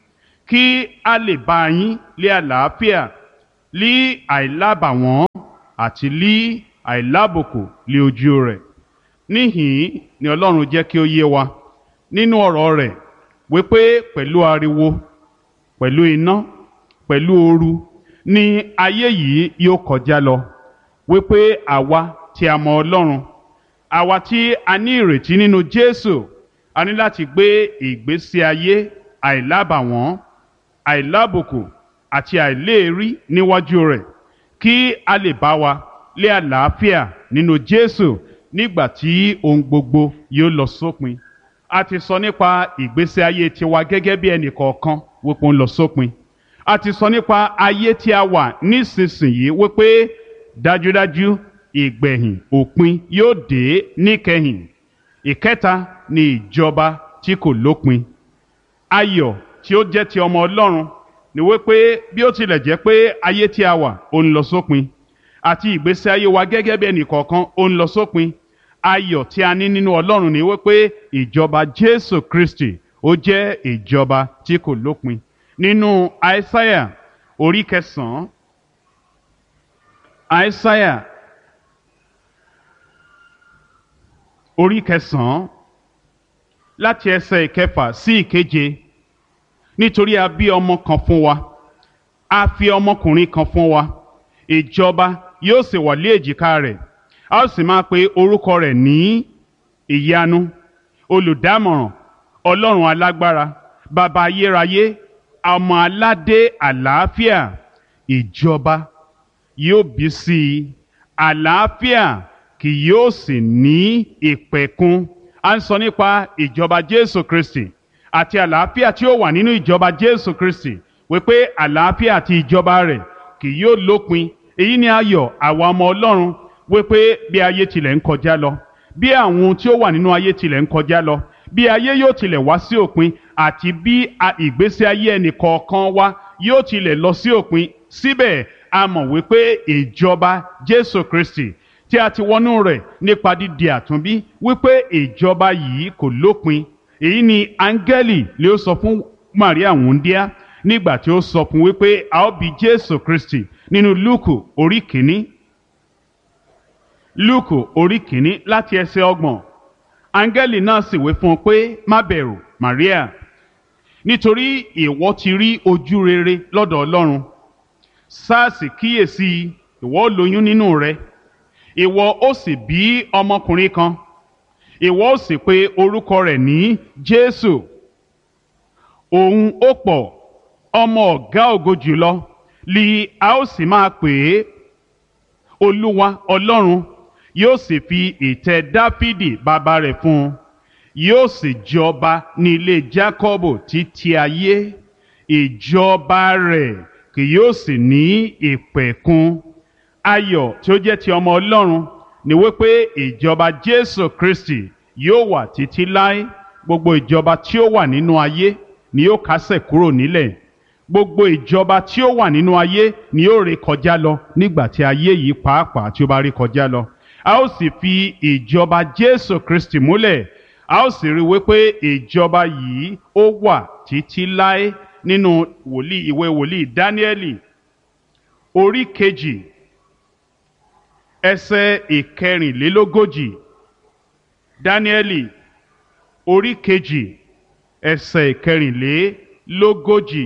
kí a lè bá yín lé àlàáfíà, lí àìlábàwọ́n àti lí àìlábùkù lé ojú rẹ̀. Níhìn-ín ni Ọlọ́run jẹ́ kí ó yé wa nínú ọ̀rọ̀ rẹ̀ wípé pẹ̀lú ariwo, pẹ̀lú iná, pẹ̀lú ooru ni ayé yìí yóò kọjá lọ, wípé àwa tí a mọ Ọlọ́run, àwa tí a ní ìrètí nínú Jésù, a ní láti gbé ìgbésí ayé àìlábàwọ́n, àìlábùkù àti àìléèrí níwájú rẹ̀, kí a lè bá wa lé àlàáfíà nínú Jésù nígbà tí ohun gbogbo yóò lọ sópin. A ti sọ nípa ìgbésí ayé tiwa gẹ́gẹ́ bí ẹnì kọ̀ọ̀kan wípé ó ń lọ sópin. A ti sọ nípa ayé tí a wà nísinsìnyí wípé dájúdájú ìgbẹ̀yìn òpin yóò dé níkẹyìn. Ìkẹta ni ìjọba tí kò lópin. Ayọ̀ tí ó jẹ́ ti ọmọ Ọlọ́run ni wípé bí ó tilẹ̀ jẹ́ pé ayé tí a wà ó ń lọ sópin, àti ìgbésí ayé wa gẹ́gẹ́ bí ẹnì kọ̀ọ̀kan ó ń lọ sópin, ayọ̀ tí a ní nínú Ọlọ́run ni wípé ìjọba Jésù Kristi ó jẹ́ ìjọba tí kò lópin. Nínú Aísáyà orí kẹsàn-án, Aísáyà orí kẹsàn-án láti ẹsẹ̀ ìkẹfà sí ìkeje. Nítorí a bí ọmọ kan fún wa, a fi ọmọkùnrin kan fún wa, ìjọba yóò sì wà lé èjìká rẹ̀, a ó sì máa pe orúkọ rẹ̀ ní ìyanu, olùdámọ̀ràn, Ọlọ́run alágbára, bàbá ayérayé, ọmọ aládé àlàáfíà. Ìjọba yóò bí sí i, àlàáfíà kì yóò sì ní ìpẹ̀kun. A ń sọ nípa ìjọba Jésù Kristi àti àlàáfíà tí ó wà nínú ìjọba Jésù Kristi, wípé àlàáfíà àti ìjọba rẹ̀ kì yóò lópin. Èyí ni ayọ̀ àwa ọmọ Ọlọ́run, wípé bí ayé tilẹ̀ ń kọjá lọ, bí àwọn ohun tí ó wà nínú ayé tilẹ̀ ń kọjá lọ, bí ayé yóò tilẹ̀ wá sí òpin, àti bí ìgbésí ayé ẹnì kọ̀ọ̀kan wa yóò tilẹ̀ lọ sí òpin, síbẹ̀ a mọ̀ wípé ìjọba Jésù Kristi tí a ti wọnú rẹ̀ nípa dídi àtúnbí, wípé ìjọba yìí kò lópin. Èyí ni áńgẹ́lì lè sọ fún Màríà wúńdíá nígbà tí ó sọ fún wípé a ó bí Jésù Kristi nínú Lúùkù orí kìíní. Lúùkù orí kìíní láti ẹsẹ̀ ọgbọ̀n. Áńgẹ́lì náà sì wí fún un pé má bẹ̀rù Màríà, nítorí ìwọ ti rí ojú rere lọ́dọ̀ Ọlọ́run. Sáàsì kíyèsí, ìwọ ó lóyún nínú rẹ, ìwọ ó sì bí ọmọkùnrin kan, ìwọ ó sì pe orúkọ rẹ̀ ní Jésù. Òun ó pọ̀, ọmọ ọ̀gá ògo jùlọ li a ó sì máa pè é. Olúwa Ọlọ́run yóò sì fi ìtẹ́ Dáfídì bàbá rẹ̀ fún un, yóò sì jọba ní ilé Jákọ́bù títí ayé, ìjọba rẹ̀ kì yóò sì ní ìpẹ̀kun. Ayọ̀ tí ó jẹ́ ti ọmọ Ọlọ́run ni wípé ìjọba Jésù Kristi yóò wà títí láé. Gbogbo ìjọba tí ó wà nínú ayé ni yóò kásẹ̀ kúrò nílẹ̀. Gbogbo ìjọba tí ó wà nínú ayé ni yóò ré kọjá lọ nígbà tí ayé yìí pàápàá tí ó bá ré kọjá lọ. A ó sì fi ìjọba Jésù Kristi múlẹ̀. A ó sì rí wípé ìjọba yìí ó wà títí láé. Nínú wòlíì ìwé wòlíì Dáníẹ́lì orí kejì ẹsẹ̀ ìkẹrìnlélógójì. Dáníẹ́lì orí kejì ẹsẹ̀ ìkẹrìnlélógójì.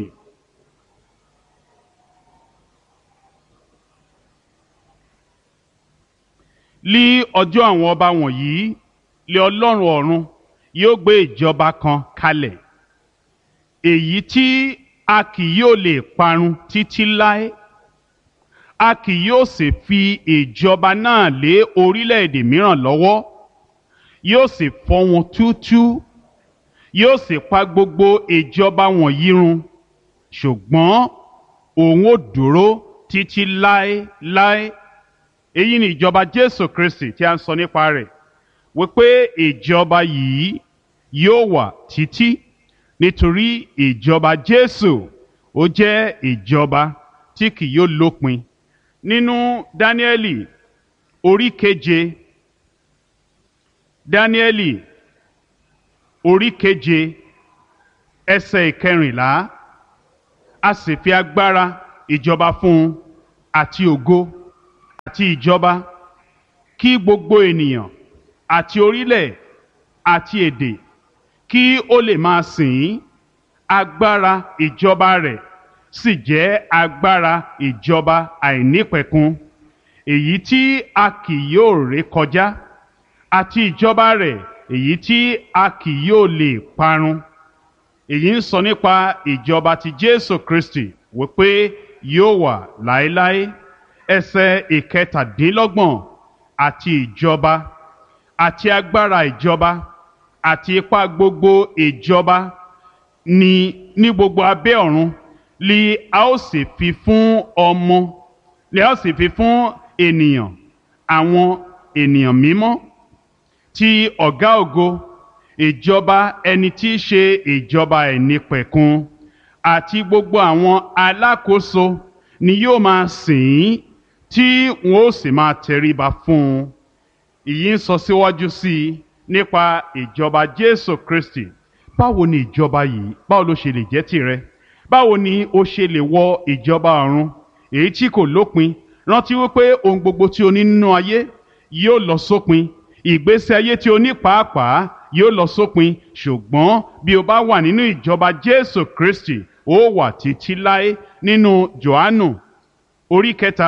Lí ọjọ́ àwọn ọba wọ̀nyí, lé Ọlọ́run ọ̀run yóò gbé ìjọba kan kalẹ̀, èyí tí a kì yóò lè parun títí láé. A kì yóò sì fi ìjọba náà lé orílẹ̀-èdè mìíràn lọ́wọ́. Yóò sì fọ́ wọn túútúú, yóò sì pa gbogbo ìjọba wọ̀nyí run, ṣùgbọ́n òun ó dúró títí láéláé. Èyí ni ìjọba Jésù Kristi tí a ń sọ nípa rẹ̀, wípé ìjọba yìí yóò wà títí, nítorí ìjọba Jésù ó jẹ́ ìjọba tí kì yóò lópin. Nínú Dáníẹ́lì orí keje, Dáníẹ́lì orí keje ẹsẹ̀ ìkẹrìnlá. a sì fi agbára ìjọba fún un àti ògo àti ìjọba, kí gbogbo ènìyàn àti orílẹ̀ àti èdè kí ó lè máa sìn ín. Agbára ìjọba rẹ̀ sì jẹ́ agbára ìjọba àìnípẹ̀kun, èyí tí a kì yóò ré kọjá, àti ìjọba rẹ̀ èyí tí a kì yóò lè parun. Èyí ń sọ nípa ìjọba ti Jésù Kristi wípé yóò wà láéláé. Ẹsẹ̀ ìkẹtàdínlọ́gbọ̀n, àti ìjọba àti agbára ìjọba àti ipá gbogbo ìjọba ní ní gbogbo abẹ́ ọ̀run li a ó sì fi fún ọmọ li a ó sì fi fún ènìyàn, àwọn ènìyàn mímọ́ ti ọ̀gá ògo, ìjọba ẹni tí í ṣe ìjọba àìnípẹ̀kun. Àti gbogbo àwọn alákòóso ni yóò máa sìn ín, tí wọn ó sì máa tẹríba fún un. Èyí ń sọ síwájú sí i nípa ìjọba Jésù Kristi. Báwo ni ìjọba yìí, báwo ló ṣe lè jẹ́ tìrẹ? Báwo ni o ṣe lè wọ ìjọba ọ̀run èyí tí kò lópin? Rántí wípé ohun gbogbo tí o ní nínú ayé yóò lọ sópin. Ìgbésí ayé tí o ní pàápàá yóò lọ sópin. Ṣùgbọ́n bí o bá wà nínú ìjọba Jésù Kristi, ó wà títí láé. Nínú Jòhánù orí kẹta,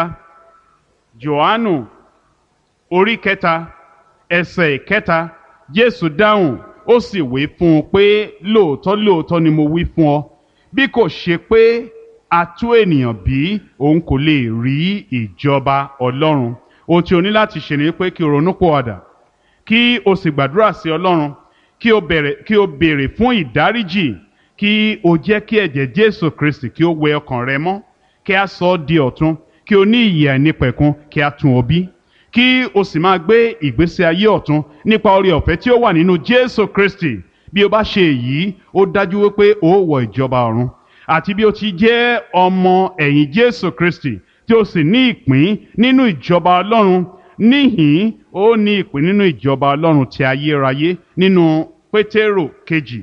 Jòhánù orí kẹta ẹsẹ̀ ìkẹta, Jésù dáhùn ó sì wí fún un pé, lóòótọ́ lóòótọ́ ni mo wí fún ọ, bí kò ṣe pé a tú ènìyàn bí, òun kò lè rí ìjọba Ọlọ́run. Ohun tí o ní láti ṣe ni pé kí o ronúpìwàdà, kí o sì gbàdúrà sí Ọlọ́run, kí o bẹ̀rẹ̀ kí o béèrè fún ìdáríjì, kí o jẹ́ kí ẹ̀jẹ̀ Jésù Kristi kí ó wẹ ọkàn rẹ mọ́, kí a sọ ọ́ di ọ̀tun, kí o ní ìyè àìnípẹ̀kun, kí a tún ọ bí, kí o sì máa gbé ìgbésí ayé ọ̀tun nípa oore ọ̀fẹ́ tí ó wà nínú Jésù Kristi. Bí o bá ṣe èyí, ó dájú wípé o ó wọ ìjọba ọ̀run. Àti bí o ti jẹ́ ọmọ ẹ̀yìn Jésù Kristi tí o sì ní ìpín nínú ìjọba Ọlọ́run, níhìn ó ní ìpín nínú ìjọba Ọlọ́run ti ayérayé. Nínú Pétérù kejì,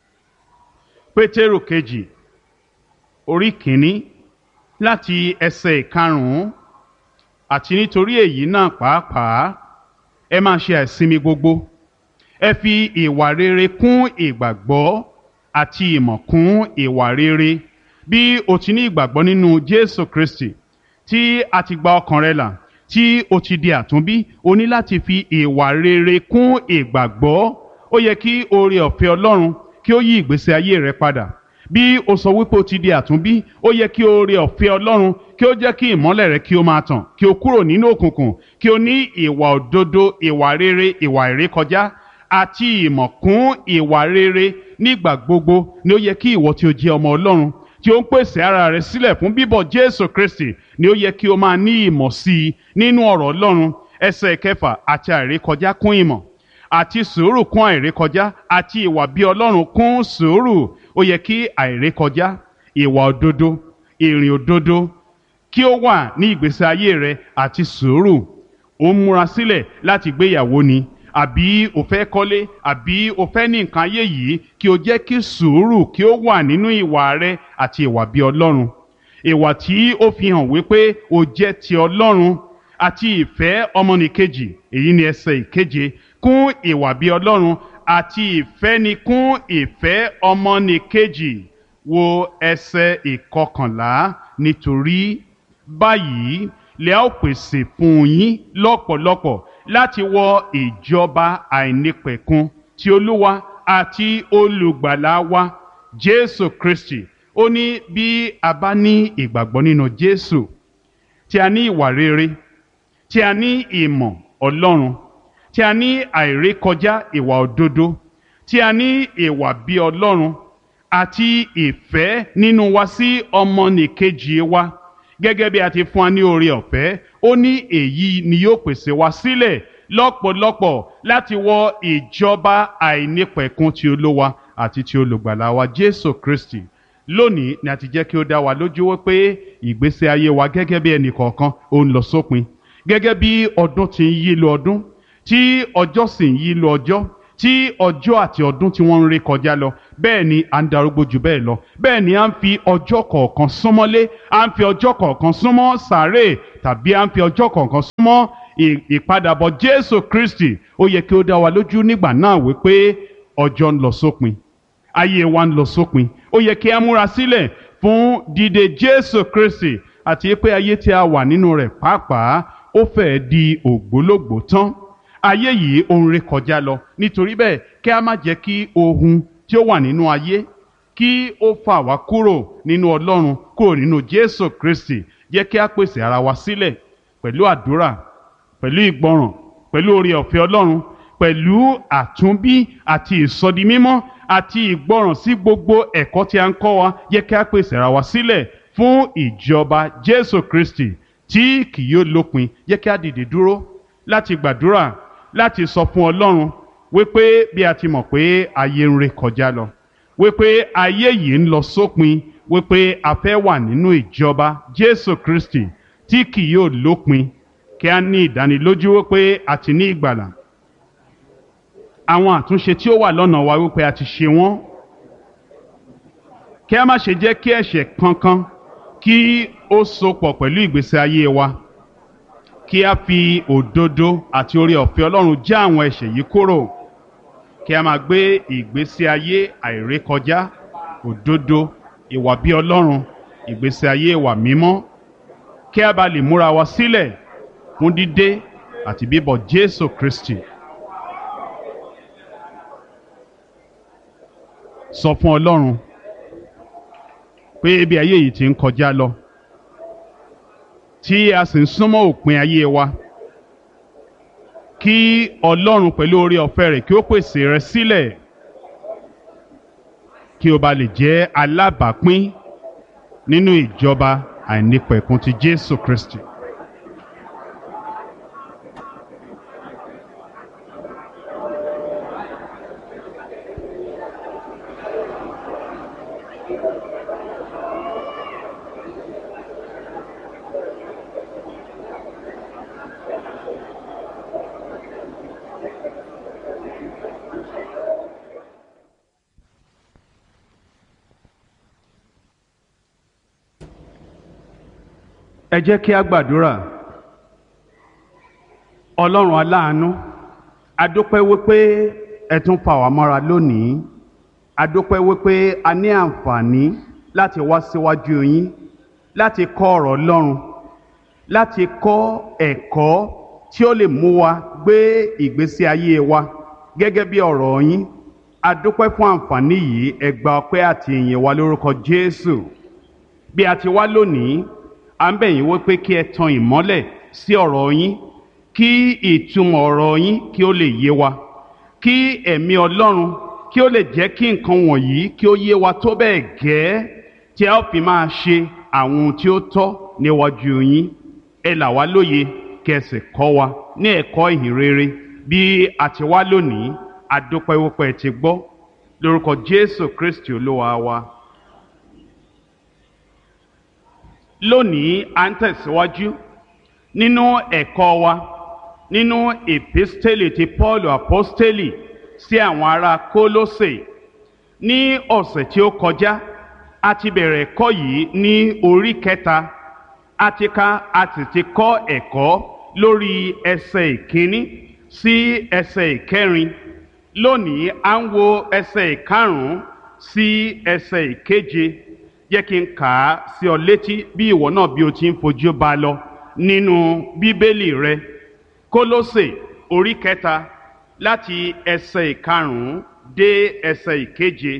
Pétérù kejì orí kìíní láti ẹsẹ̀ ìkarùn-ún, àti nítorí èyí náà pàápàá ẹ máa ṣe àìsinmi gbogbo, ẹ fi ìwà rere kún ìgbàgbọ́ àti ìmọ̀ kún ìwà rere. Bí o ti ní ìgbàgbọ́ nínú Jésù Kristi, tí a ti gba ọkàn rẹ là, tí o ti di àtúnbí, o ní láti fi ìwà rere kún ìgbàgbọ́. Ó yẹ kí oore ọ̀fẹ́ Ọlọ́run kí ó yí ìgbésí ayé rẹ padà. Bí o sọ wípé o ti di àtúnbí, ó yẹ kí oore ọ̀fẹ́ Ọlọ́run kí ó jẹ́ kí ìmọ́lẹ̀ rẹ kí ó máa tàn, kí o kúrò nínú òkùnkùn, kí o ní ìwà òdodo, ìwà rere, ìwà ìrékọjá àti ìmọ̀ kún ìwà rere. Nígbà gbogbo ni ó yẹ kí ìwọ tí o jẹ́ ọmọ Ọlọ́run, tí ó ń pèsè ara rẹ sílẹ̀ fún bíbọ̀ Jésù Kristi, ni ó yẹ kí o máa ní ìmọ̀ sí i nínú ọ̀rọ̀ Ọlọ́run. Ẹsẹ̀ kẹfà, àti àìrékọjá kún ìmọ̀, àti sùúrù kún àìrékọjá, àti ìwà bí Ọlọ́run kún sùúrù. Ó yẹ kí àìrékọjá, ìwà òdodo, ìrìn òdodo kí ó wà ní ìgbésí ayé rẹ, àti sùúrù. Ó ń múra sílẹ̀ láti gbéyàwó ni, àbí o fẹ́ kọ́lé, àbí o fẹ́ ní nǹkan ayé yìí, kí o jẹ́ kí sùúrù kí ó wà nínú ìwà rẹ àti ìwà bí Ọlọ́run. Ìwà tí ó fi hàn wípé o jẹ́ ti Ọlọ́run, àti ìfẹ́ ọmọnìkejì. Èyí ni ẹsẹ̀ ìkeje, kún ìwà bí Ọlọ́run, àti ìfẹ́ ni kún ìfẹ́ ọmọnìkejì. Wo ẹsẹ̀ ìkọkànlá, nítorí báyìí lè a ó pèsè fún yín lọ́pọ̀lọpọ̀ láti wọ ìjọba àìnípẹ̀kun ti Olúwa àti olùgbàlà wa Jésù Kristi. Ó ní bí a bá ní ìgbàgbọ́ nínú Jésù, tí a ní ìwà rere, tí a ní ìmọ̀ Ọlọ́run, tí a ní àìrékọjá ìwà òdodo, tí a ní ìwà bí Ọlọ́run àti ìfẹ́ nínú wa sí ọmọnìkejì wa, gẹ́gẹ́ bí a ti fún wa ní oore ọ̀fẹ́, ó ní èyí ni yóò pèsè wa sílẹ̀ lọ́pọ̀lọpọ̀ láti wọ ìjọba àìnípẹ̀kun ti Olúwa àti ti olùgbàlà wa Jésù Kristi. Lónìí ni a ti jẹ́ kí ó dá wa lójú wípé ìgbésí ayé wa gẹ́gẹ́ bí ẹnì kọ̀ọ̀kan ó ń lọ sópin. Gẹ́gẹ́ bí ọdún ti ń yí lọ ọdún, tí ọjọ́ sì ń yí lọ ọjọ́, tí ọjọ́ àti ọdún tí wọ́n ń ré kọjá lọ, bẹ́ẹ̀ ni à ń darúgbó jù bẹ́ẹ̀ lọ, bẹ́ẹ̀ ni à ń fi ọjọ́ kọ̀ọ̀kan súnmọ́lé, à ń fi ọjọ́ kọ̀ọ̀kan súnmọ́ sàréè, tàbí à ń fi ọjọ́ kọ̀ọ̀kan súnmọ́ ìpadàbọ̀ Jésù Kristi. Ó yẹ kí ó dá wa lójú nígbà náà wípé ọjọ́ ń lọ sópin, ayé wa ń lọ sópin. Ó yẹ kí a múra sílẹ̀ fún dídé Jésù Kristi, àti pé ayé tí a wà nínú rẹ̀ pàápàá ó fẹ́ di ògbólógbòó tán. Ayé yìí ó ń ré kọjá lọ, nítorí bẹ́ẹ̀ kí a má jẹ́ kí ohun tí ó wà nínú ayé kí ó fà wá kúrò nínú Ọlọ́run, kúrò nínú Jésù Kristi. Jẹ́ kí a pèsè ara wa sílẹ̀ pẹ̀lú àdúrà, pẹ̀lú ìgbọràn, pẹ̀lú oore ọ̀fẹ́ Ọlọ́run, pẹ̀lú àtúnbí àti ìsọdimímọ́ àti ìgbọràn sí gbogbo ẹ̀kọ́ tí a ń kọ́ wa. Jẹ́ kí a pèsè ara wa sílẹ̀ fún ìjọba Jésù Kristi tí kì yóò lópin. Jẹ́ kí a dìde dúró láti gbàdúrà, láti sọ fún Ọlọ́run wípé bí a ti mọ̀ pé ayé ń ré kọjá lọ, wípé ayé yìí ń lọ sópin, wípé a fẹ́ wà nínú ìjọba Jésù Kristi tí kì yóò lópin. Kí a ní ìdánilójú wípé a ti ní ìgbàlà. Àwọn àtúnṣe tí ó wà lọ́nà wa wípé a ti ṣe wọ́n. Kí a má ṣe jẹ́ kí ẹ̀ṣẹ̀ kankan kí ó sopọ̀ pẹ̀lú ìgbésí ayé wa. Kí a fi òdodo àti oore ọ̀fẹ́ Ọlọ́run já àwọn ẹ̀ṣẹ̀ yìí kúrò. Kí a máa gbé ìgbésí ayé àìrékọjá, òdodo, ìwà bí Ọlọ́run, ìgbésí ayé ìwà mímọ́. Kí a bá lè múra wa sílẹ̀ fún dídé àti bíbọ̀ Jésù Kristi. Sọ fún Ọlọ́run pé bí ayé yìí ti ń kọjá lọ, tí a sì ń súnmọ́ òpin ayé wa, kí Ọlọ́run pẹ̀lú oore ọ̀fẹ́ rẹ̀ kí ó pèsè rẹ sílẹ̀, kí o bá lè jẹ́ alábàápín nínú ìjọba àìnípẹ̀kun ti Jésù Kristi. Ẹ jẹ́ kí a gbàdúrà. Ọlọ́run aláàánú, a dúpẹ́ wípé ẹ tún fà wá mọ́ra lónìí. A dúpẹ́ wípé a ní àǹfààní láti wá síwájú yín, láti kọ́ ọ̀rọ̀ Ọlọ́run, láti kọ́ ẹ̀kọ́ tí ó lè mú wa gbé ìgbésí ayé wa gẹ́gẹ́ bí ọ̀rọ̀ yín. A dúpẹ́ fún àǹfààní yìí. Ẹ gba ọpẹ́ àti ìyìn wa lórúkọ Jésù. Bí a ti wá lónìí, à ń bẹ̀ yín wípé kí ẹ tan ìmọ́lẹ̀ sí ọ̀rọ̀ yín, kí ìtumọ̀ ọ̀rọ̀ yín kí ó lè yé wa, kí ẹ̀mí Ọlọ́run kí ó lè jẹ́ kí nǹkan wọ̀nyí kí ó yé wa tó bẹ́ẹ̀ gẹ́ tí a ó fi máa ṣe àwọn ohun tí ó tọ́ níwájú yín. Ẹ là wá lóye, kí ẹ sì kọ́ wa ní ẹ̀kọ́ ìhìn rere. Bí a ti wá lónìí, a dúpẹ́ wípé ẹ ti gbọ́. Lórúkọ Jésù Kristi Olúwa wa. Lónìí à ń tẹ̀síwájú nínú ẹ̀kọ́ wa nínú èpísítélì ti Paul apostoli sí àwọn ará Kólósè. Ní ọ̀sẹ̀ tí ó kọjá, a ti bẹ̀rẹ̀ ẹ̀kọ́ yìí ní orí kẹta. A ti ka a sì ti kọ́ ẹ̀kọ́ lórí ẹsẹ̀ ìkíní sí ẹsẹ̀ ìkẹrin. Lónìí à ń wo ẹsẹ̀ ìkarùn-ún sí ẹsẹ̀ ìkeje. Jẹ́ kí n kà á sí ọ létí bí ìwọ náà bí o ti ń fojú bá lọ nínú Bíbélì rẹ. Kólósè orí kẹta láti ẹsẹ̀ ìkarùn-ún dé ẹsẹ̀ ìkeje.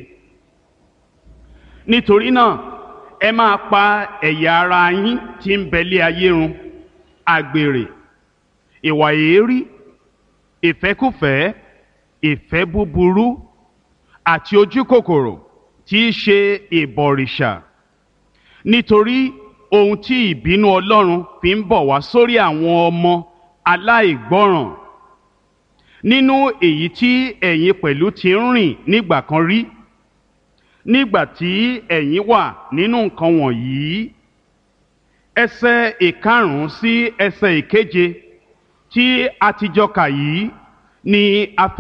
Nítorí náà, ẹ máa pa ẹ̀yà ara yín tí ń bẹ lé ayé run: àgbèrè, ìwà èérí, ìfẹ́kúfẹ̀ẹ́, ìfẹ́ búburú àti ojúkòkòrò tí í ṣe ìbọ̀rìṣà. Nítorí ohun tí ìbínú Ọlọ́run fi ń bọ̀ wá sórí àwọn ọmọ aláìgbọ́ràn, nínú èyí tí ẹ̀yin pẹ̀lú ti ń rìn nígbà kan rí, nígbà tí ẹ̀yin wà nínú nǹkan wọ̀nyí. Ẹsẹ̀ ìkarùn-ún sí ẹsẹ̀ ìkeje tí a ti jọ kà yìí ni a fẹ́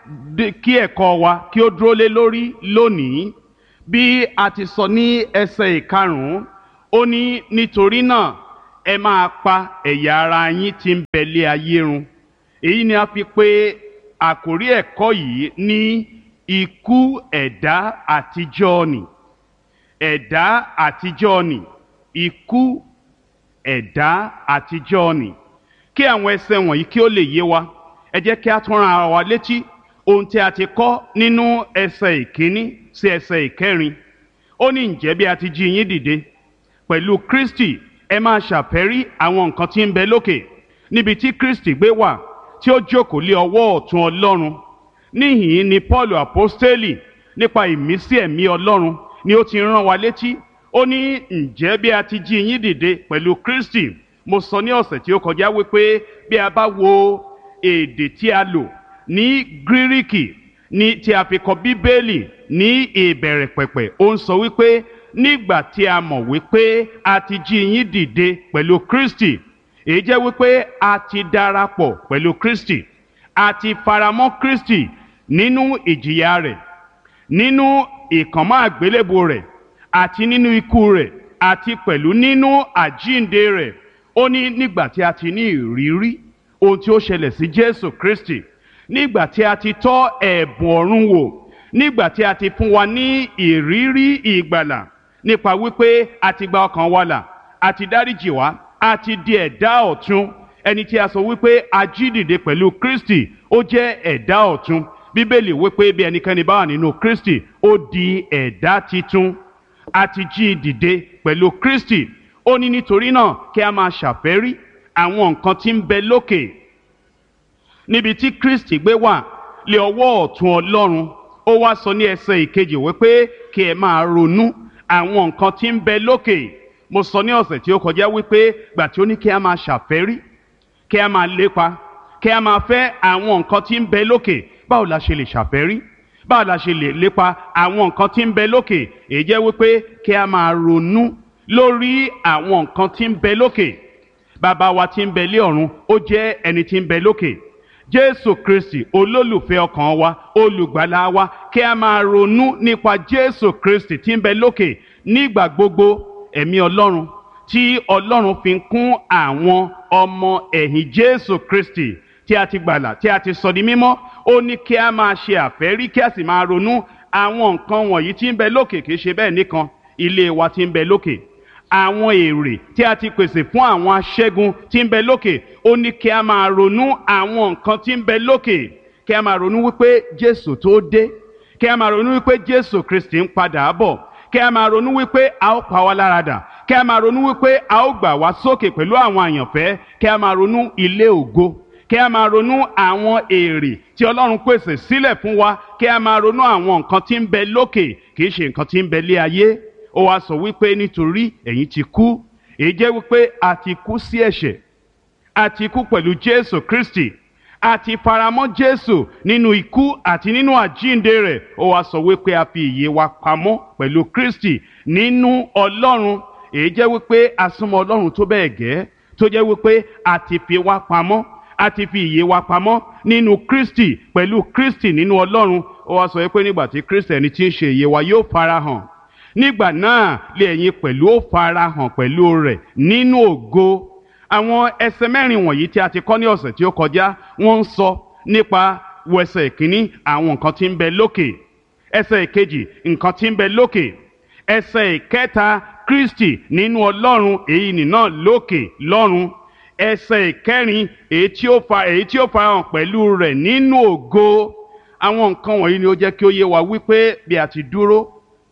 kí ẹ̀kọ́ wa kí ó dúró lé lórí lónìí. Bí a ti sọ ní ẹsẹ̀ ìkarùn-ún, ó ní nítorí náà ẹ máa pa ẹ̀yà ara yín tí ń bẹ lé ayé run. Èyí ni a fi pè àkórí ẹ̀kọ́ yìí ní ikú ẹ̀dá àtijọ́ nì. Ẹ̀dá àtijọ́ nì, ikú ẹ̀dá àtijọ́ nì. Kí àwọn ẹsẹ̀ wọ̀nyí kí ó lè yé wa, ẹ jẹ́ kí a tún rán ara wa létí ohun tí a ti kọ́ nínú ẹsẹ̀ ìkíní sí ẹsẹ̀ ìkẹrin. Ó ní ǹjẹ́ bí a ti jí yín dìde pẹ̀lú Kristi, ẹ máa ṣàfẹ́rí àwọn nǹkan tí ń bẹ lókè, níbi tí Kristi gbé wà, tí ó jókòó lé ọwọ́ ọ̀tún Ọlọ́run. Níhìn-ín ni Paul àpọ́stélì nípa ìmísí ẹ̀mí Ọlọ́run ni ó ti rán wa létí. Ó ní ǹjẹ́ bí a ti jí yín dìde pẹ̀lú Kristi. Mo sọ ní ọ̀sẹ̀ tí ó kọjá wípé bí a bá wo èdè tí a lò ní Gíríkì ní tí a fi kọ Bíbélì ní ìbẹ̀rẹ̀ pẹ̀pẹ̀, ó ń sọ wípé nígbà tí a mọ̀ wípé a ti jí yín dìde pẹ̀lú Kristi, èyí jẹ́ wípé a ti darapọ̀ pẹ̀lú Kristi, a ti faramọ́ Kristi nínú ìjìyà rẹ̀, nínú ìkànmọ́ àgbélébùú rẹ̀, àti nínú ikú rẹ̀, àti pẹ̀lú nínú àjíǹde rẹ̀. Ó ní nígbà tí a ti ní ìrírí ohun tí ó ṣẹlẹ̀ sí Jésù Kristi, nígbà tí a ti tọ́ ẹ̀bùn ọ̀run wò, nígbà tí a ti fún wa ní ìrírí ìgbàlà nípa wípé a ti gba ọkàn wa là, a ti dáríjì wá, a ti di ẹ̀dá ọ̀tun. Ẹni tí a sọ wípé a jí dìde pẹ̀lú Kristi, ó jẹ́ ẹ̀dá ọ̀tun. Bíbélì wípé bí ẹnikẹ́ni bá wà nínú Kristi, ó di ẹ̀dá titun. A ti jí dìde pẹ̀lú Kristi. Ó ní nítorí náà kí a máa ṣàfẹ́rí àwọn nǹkan tí ń bẹ lókè, níbi tí Kristi gbé wà lé ọwọ́ ọ̀tún Ọlọ́run. Ó wá sọ ní ẹsẹ̀ ìkejì wípé kí ẹ máa ronú àwọn nǹkan tí ń bẹ lókè. Mo sọ ní ọ̀sẹ̀ tí ó kọjá wípé gbà tí ó ní kí a máa ṣàfẹ́rí, kí a máa lépa, kí a máa fẹ́ àwọn nǹkan tí ń bẹ lókè. Báwo la ṣe lè ṣàfẹ́rí? Báwo la ṣe lè lépa àwọn nǹkan tí ń bẹ lókè? Èyí jẹ́ wípé kí a máa ronú lórí àwọn nǹkan tí ń bẹ lókè. Bàbá wa tí ń bẹ lé ọ̀run, ó jẹ́ ẹni tí ń bẹ lókè. Jésù Kristi, olólùfẹ́ ọkàn wa, olùgbàlà wa, kí a máa ronú nípa Jésù Kristi tí ń bẹ lókè nígbà gbogbo. Ẹ̀mí Ọlọ́run tí Ọlọ́run fi ń kún àwọn ọmọ ẹ̀yìn Jésù Kristi tí a ti gbàlà, tí a ti sọ di mímọ́, ó ní kí a máa ṣe àfẹ́rí, kí a sì máa ronú àwọn nǹkan wọ̀nyí tí ń bẹ lókè. Kì í ṣe bẹ́ẹ̀ nìkan, ilé wa tí ń bẹ lókè, àwọn èrè tí a ti pèsè fún àwọn aṣẹ́gun tí ń bẹ lókè, ó ní kí a máa ronú àwọn nǹkan tí ń bẹ lókè. Kí a máa ronú wípé Jésù tó dé, kí a máa ronú wípé Jésù Kristi ń padà bọ̀, kí a máa ronú wípé a ó pa wá lára dà, kí a máa ronú wípé a ó gbà wá sókè pẹ̀lú àwọn àyànfẹ́, kí a máa ronú ilé ògo, kí a máa ronú àwọn èrè tí Ọlọ́run pèsè sílẹ̀ fún wa, kí a máa ronú àwọn nǹkan tí ń bẹ lókè, kì í ṣe nǹkan tí ń bẹ lé ayé. Ó wá sọ wípé nítorí ẹ̀yin ti kú. Èyí jẹ́ wípé a ti kú sí ẹ̀ṣẹ̀, a ti kú pẹ̀lú Jésù Kristi, a ti faramọ́ Jésù nínú ikú àti nínú àjíǹde rẹ̀. Ó wá sọ wípé a fi ìyè wa pamọ́ pẹ̀lú Kristi nínú Ọlọ́run. Èyí jẹ́ wípé a súnmọ́ Ọlọ́run tó bẹ́ẹ̀ gẹ́, tó jẹ́ wípé a ti fi wa pamọ́, a ti fi ìyè wa pamọ́ nínú Kristi, pẹ̀lú Kristi nínú Ọlọ́run. Ó wá sọ wípé nígbà tí Kristi ẹni tí ń ṣe ìyè wa yóò farahàn, nígbà náà lé ẹ̀yin pẹ̀lú ó farahàn pẹ̀lú rẹ̀ nínú ògo. Àwọn ẹsẹ̀ mẹ́rin wọ̀nyí tí a ti kọ́ ní ọ̀sẹ̀ tí ó kọjá, wọ́n ń sọ nípa ẹsẹ̀ ìkíní àwọn nǹkan tí ń bẹ lókè, ẹsẹ̀ ìkejì nǹkan tí ń bẹ lókè, ẹsẹ̀ ìkẹta Kristi nínú Ọlọ́run, èyí nìna lókè lọ́run, ẹsẹ̀ ìkẹrin èyí tí ó fa èyí tí ó farahàn pẹ̀lú rẹ̀ nínú ògo. Àwọn nǹkan wọ̀nyí ni ó jẹ́ kí ó yé wa wípé bí a ti dúró,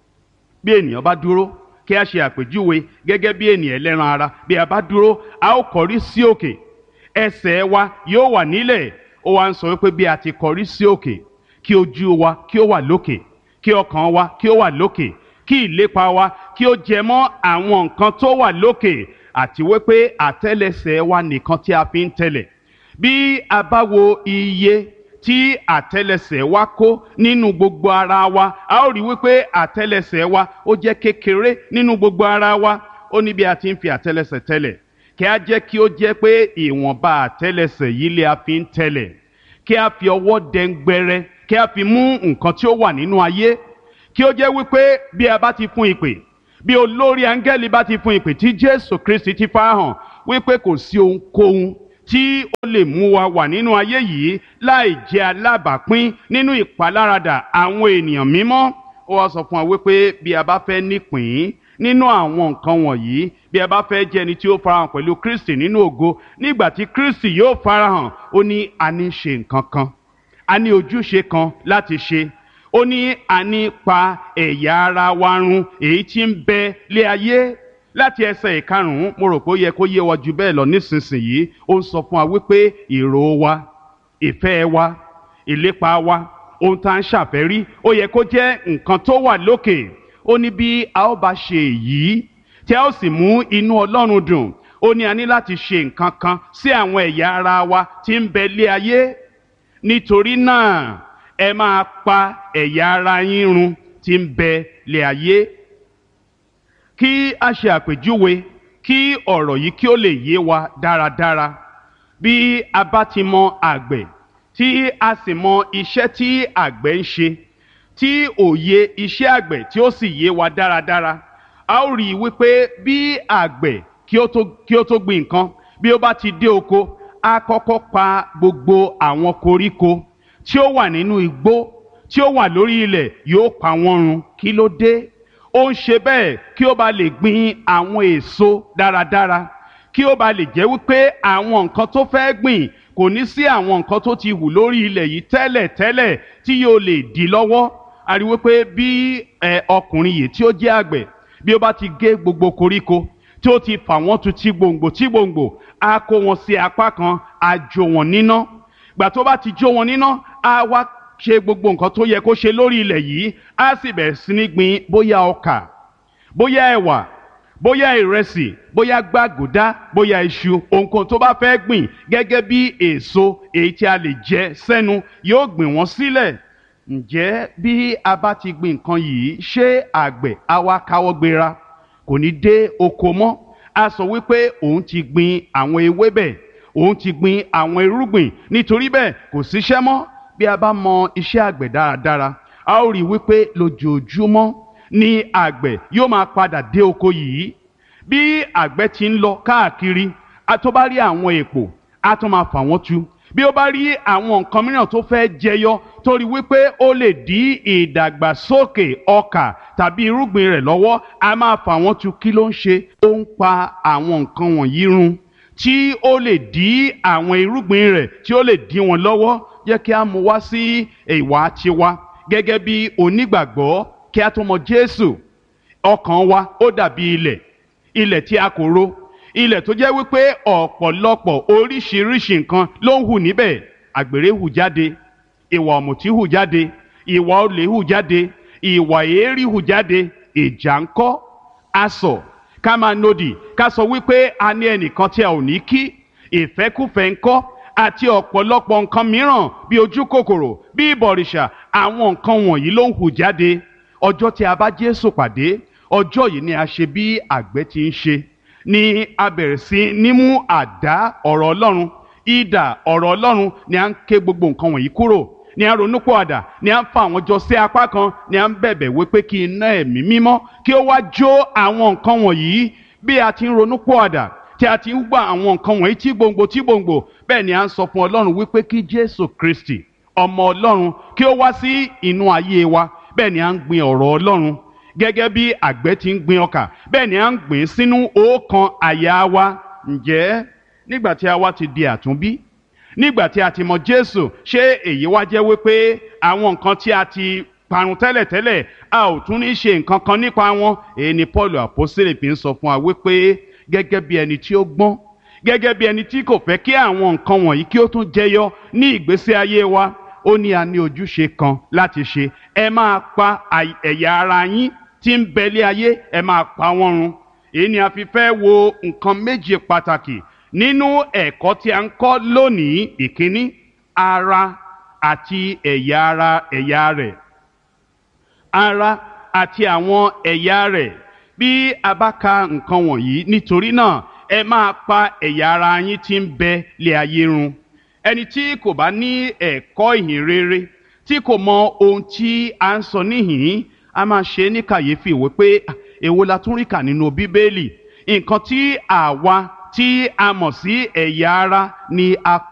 bí ènìyàn bá dúró, kí a ṣe àpèjúwe gẹ́gẹ́ bí ènìyàn ẹlẹ́ran ara, bí a bá dúró a ó kọrí sí òkè, ẹsẹ̀ wa yóò wà nílẹ̀. Ó wá ń sọ wípé bí a ti kọrí sí òkè, kí ojú wa kí ó wà lókè, kí ọkàn wa kí ó wà lókè, kí ìlépa wa kí ó jẹ mọ́ àwọn nǹkan tó wà lókè, àti wípé àtẹ́lẹsẹ̀ wa nìkan tí a fi ń tẹ̀lẹ̀. Bí a bá wo iye tí àtẹ́lẹsẹ̀ wa kó nínú gbogbo ara wa, a ó rí wípé àtẹ́lẹsẹ̀ wa ó jẹ́ kékeré nínú gbogbo ara wa. Ó ní bí a ti ń fi àtẹ́lẹsẹ̀ tẹ̀lẹ̀, kí a jẹ́ kí ó jẹ́ pé ìwọ̀nba àtẹ́lẹsẹ̀ yìí lé a fi ń tẹ̀lẹ̀, kí a fi ọwọ́ dẹ́ngbẹrẹ kí a fi mú nǹkan tí ó wà nínú ayé kí ó jẹ́ wípé bí a bá ti fún ìpè, bí olórí áńgẹ́lì bá ti fún ìpè tí Jésù Kristi ti farahàn wípé kò sí ohunkóhun tí ó lè mú wa wà nínú ayé yìí láì jẹ́ alábàápín nínú ìpaláradà àwọn ènìyàn mímọ́. Ó wá sọ fún wa wípé bí a bá fẹ́ nípìn nínú àwọn nǹkan wọ̀nyí, bí a bá fẹ́ jẹ́ ẹni tí ó farahàn pẹ̀lú Kristi nínú ògo, nígbà tí Kristi yóò farahàn, ó ní a ní ṣe nǹkan kan, a ní ojúṣe kan láti ṣe. Ó ní a ní pa ẹ̀yà ara wa run èyí tí ń bẹ lé ayé. Láti ẹsẹ̀ ìkarùn-ún, mo rò pé ó yẹ kó yé wa jù bẹ́ẹ̀ lọ nísinsìnyí. Ó ń sọ fún wa wípé èrò wa, ìfẹ́ wa, ìlépa wa, ohun tá à ń ṣàfẹ́rí, ó yẹ kó jẹ́ nǹkan tó wà lókè. Ó ní bí a ó bá ṣe èyí tí a ó sì mú inú Ọlọ́run dùn, ó ní a ní láti ṣe nǹkan kan sí àwọn ẹ̀yà ara wa tí ń bẹ lé ayé. Nítorí náà ẹ máa pa ẹ̀yà ara yín run tí ń bẹ lé ayé. Kí a ṣe àpèjúwe kí ọ̀rọ̀ yìí kí ó lè yé wa dáradára. Bí a bá ti mọ àgbẹ̀ tí a sì mọ iṣẹ́ tí àgbẹ̀ ń ṣe, tí òye iṣẹ́ àgbẹ̀ tí ó sì yé wa dáradára, a ó rí i wípé bí àgbẹ̀ kí ó tó kí ó tó gbin nǹkan, bí ó bá ti dé oko, a kọ́kọ́ pa gbogbo àwọn koríko tí ó wà nínú igbó tí ó wà lórí ilẹ̀, yóò pa wọ́n run. Kí ló dé? Ó ń ṣe bẹ́ẹ̀ kí ó bá lè gbin àwọn èso dáradára, kí ó bá lè jẹ́ wípé àwọn nǹkan tó fẹ́ gbìn kò ní sí àwọn nǹkan tó ti hù lórí ilẹ̀ yìí tẹ́lẹ̀ tẹ́lẹ̀ tí yóò lè dí lọ́wọ́. A rí wípé bí ọkùnrin yìí tí ó jẹ́ àgbẹ̀, bí ó bá ti gé gbogbo koríko tí ó ti fà wọ́n tu tí gbòǹgbò tí gbòǹgbò, á kó wọn sí apá kan, á jó wọn níná. Gbà tó bá ti jó wọn níná, á wá ṣe gbogbo nǹkan tó yẹ kó ṣe lórí ilẹ̀ yìí, á sì bẹ̀rẹ̀ sí ní gbin bóyá ọkà, bóyá ẹ̀wà, bóyá ìrẹsì, bóyá gbàgùdá, bóyá iṣu, ohunkóhun tó bá fẹ́ gbìn gẹ́gẹ́ bí èso èyí tí a lè jẹ sẹ́nu, yóò gbìn wọ́n sílẹ̀. Ǹjẹ́ bí a bá ti gbin nǹkan yìí, ṣé àgbẹ̀ á wá káwọ́ gbéra, kò ní dé oko mọ́? A sọ wípé òun ti gbin àwọn ewébẹ̀, òun ti gbin àwọn irúgbìn, nítorí bẹ́ẹ̀ kò síṣẹ́ mọ́. Bí a bá mọ iṣẹ́ àgbẹ̀ dáradára, a ó rí wípé lójoojúmọ́ ni àgbẹ̀ yóò máa padà dé oko yìí. Bí àgbẹ̀ ti ń lọ káàkiri, a tó bá rí àwọn èpò, a tó máa fà wọ́n tu. Bí ó bá rí àwọn nǹkan mìíràn tó fẹ́ jẹyọ, tó rí wípé ó lè dí ìdàgbàsókè ọkà tàbí irúgbìn rẹ̀ lọ́wọ́, a máa fà wọ́n tu. Kí ló ń ṣe? Ó ń pa àwọn nǹkan wọ̀nyí run tí ó lè dí àwọn irúgbìn rẹ̀, tí ó lè dí wọn lọ́wọ́. Jẹ́ kí a mú wá sí ìwà tiwa gẹ́gẹ́ bí onígbàgbọ́. Kí a tó mọ Jésù, ọkàn wa ó dàbí ilẹ̀, ilẹ̀ tí a kò ro, ilẹ̀ tó jẹ́ wípé ọ̀pọ̀lọpọ̀ oríṣiríṣi nǹkan ló ń hù níbẹ̀. Àgbèrè hù jáde, ìwà ọ̀mùtí hù jáde, ìwà olè hù jáde, ìwà èérí hù jáde. Ìjà ńkọ́? Asọ̀, ká máa nodì, ká sọ wípé a ní ẹnìkan tí a ò ní kí. Ìfẹ́kúfẹ̀ẹ́ ńkọ́? Àti ọ̀pọ̀lọpọ̀ nǹkan mìíràn bí ojú kòkòrò, bí ìbọ̀rìṣà. Àwọn nǹkan wọ̀nyí ló ń hù jáde. Ọjọ́ tí a bá Jésù pàdé, ọjọ́ yìí ni a ṣe bí àgbẹ̀ ti ń ṣe, ni a bẹ̀rẹ̀ sí ní mú àdá ọ̀rọ̀ Ọlọ́run, idà ọ̀rọ̀ Ọlọ́run, ni a ń ké gbogbo nǹkan wọ̀nyí kúrò, ni a ń ronúpìwàdà, ni a ń fa àwọn jọ sí apá kan, ni a ń bẹ̀bẹ̀ wípé kí iná ẹ̀mí mímọ́ kí ó wá jó àwọn nǹkan wọ̀nyí. Bí a ti ń ronúpìwàdà, tí a ti ń gbà àwọn nǹkan wọ̀nyí tí gbòǹgbò tí gbòǹgbò, bẹ́ẹ̀ ni a ń sọ fún Ọlọ́run wípé kí Jésù Kristi, ọmọ Ọlọ́run, kí ó wá sí inú ayé wa. Bẹ́ẹ̀ ni a ń gbin ọ̀rọ̀ Ọlọ́run gẹ́gẹ́ bí àgbẹ̀ ti ń gbin ọkà, bẹ́ẹ̀ ni a ń gbìn sínú ọkàn àyà wa. Ǹjẹ́ nígbà tí a wá ti di àtúnbí, nígbà tí a ti mọ Jésù, ṣé èyí wá jẹ́ wípé àwọn nǹkan tí a ti parun tẹ́lẹ̀tẹ́lẹ̀ a ò tún ní ṣe nǹkan kan nípa wọn? Èyí ni Paul àpọ́sítélì fi ń sọ fún wa wípé gẹ́gẹ́ bí ẹni tí ó gbọ́n, gẹ́gẹ́ bí ẹni tí kò fẹ́ kí àwọn nǹkan wọ̀nyí kí ó tún jẹyọ ní ìgbésí ayé wa, ó ní a ní ojúṣe kan láti ṣe. Ẹ máa pa ẹ̀yà ara yín tí ń bẹ lé ayé, ẹ máa pa wọ́n run. Èyí ni a fi fẹ́ wo nǹkan méje pàtàkì nínú ẹ̀kọ́ tí a ń kọ́ lónìí. Ìkíní, ara àti ẹ̀yà ara ẹ̀yà rẹ̀. Ara àti àwọn ẹ̀yà rẹ̀. Bí a bá ka nǹkan wọ̀nyí, nítorí náà ẹ máa pa ẹ̀yà ara yín tí ń bẹ lé ayé run. Ẹni tí kò bá ní ẹ̀kọ́ ìhìn rere tí kò mọ ohun tí a ń sọ níhìn-ín a máa ṣe ní kàyéfì wípé èwo la tún rí kà nínú bíbélì. Nǹkan tí àwa tí a mọ̀ sí ẹ̀yà ara ni apá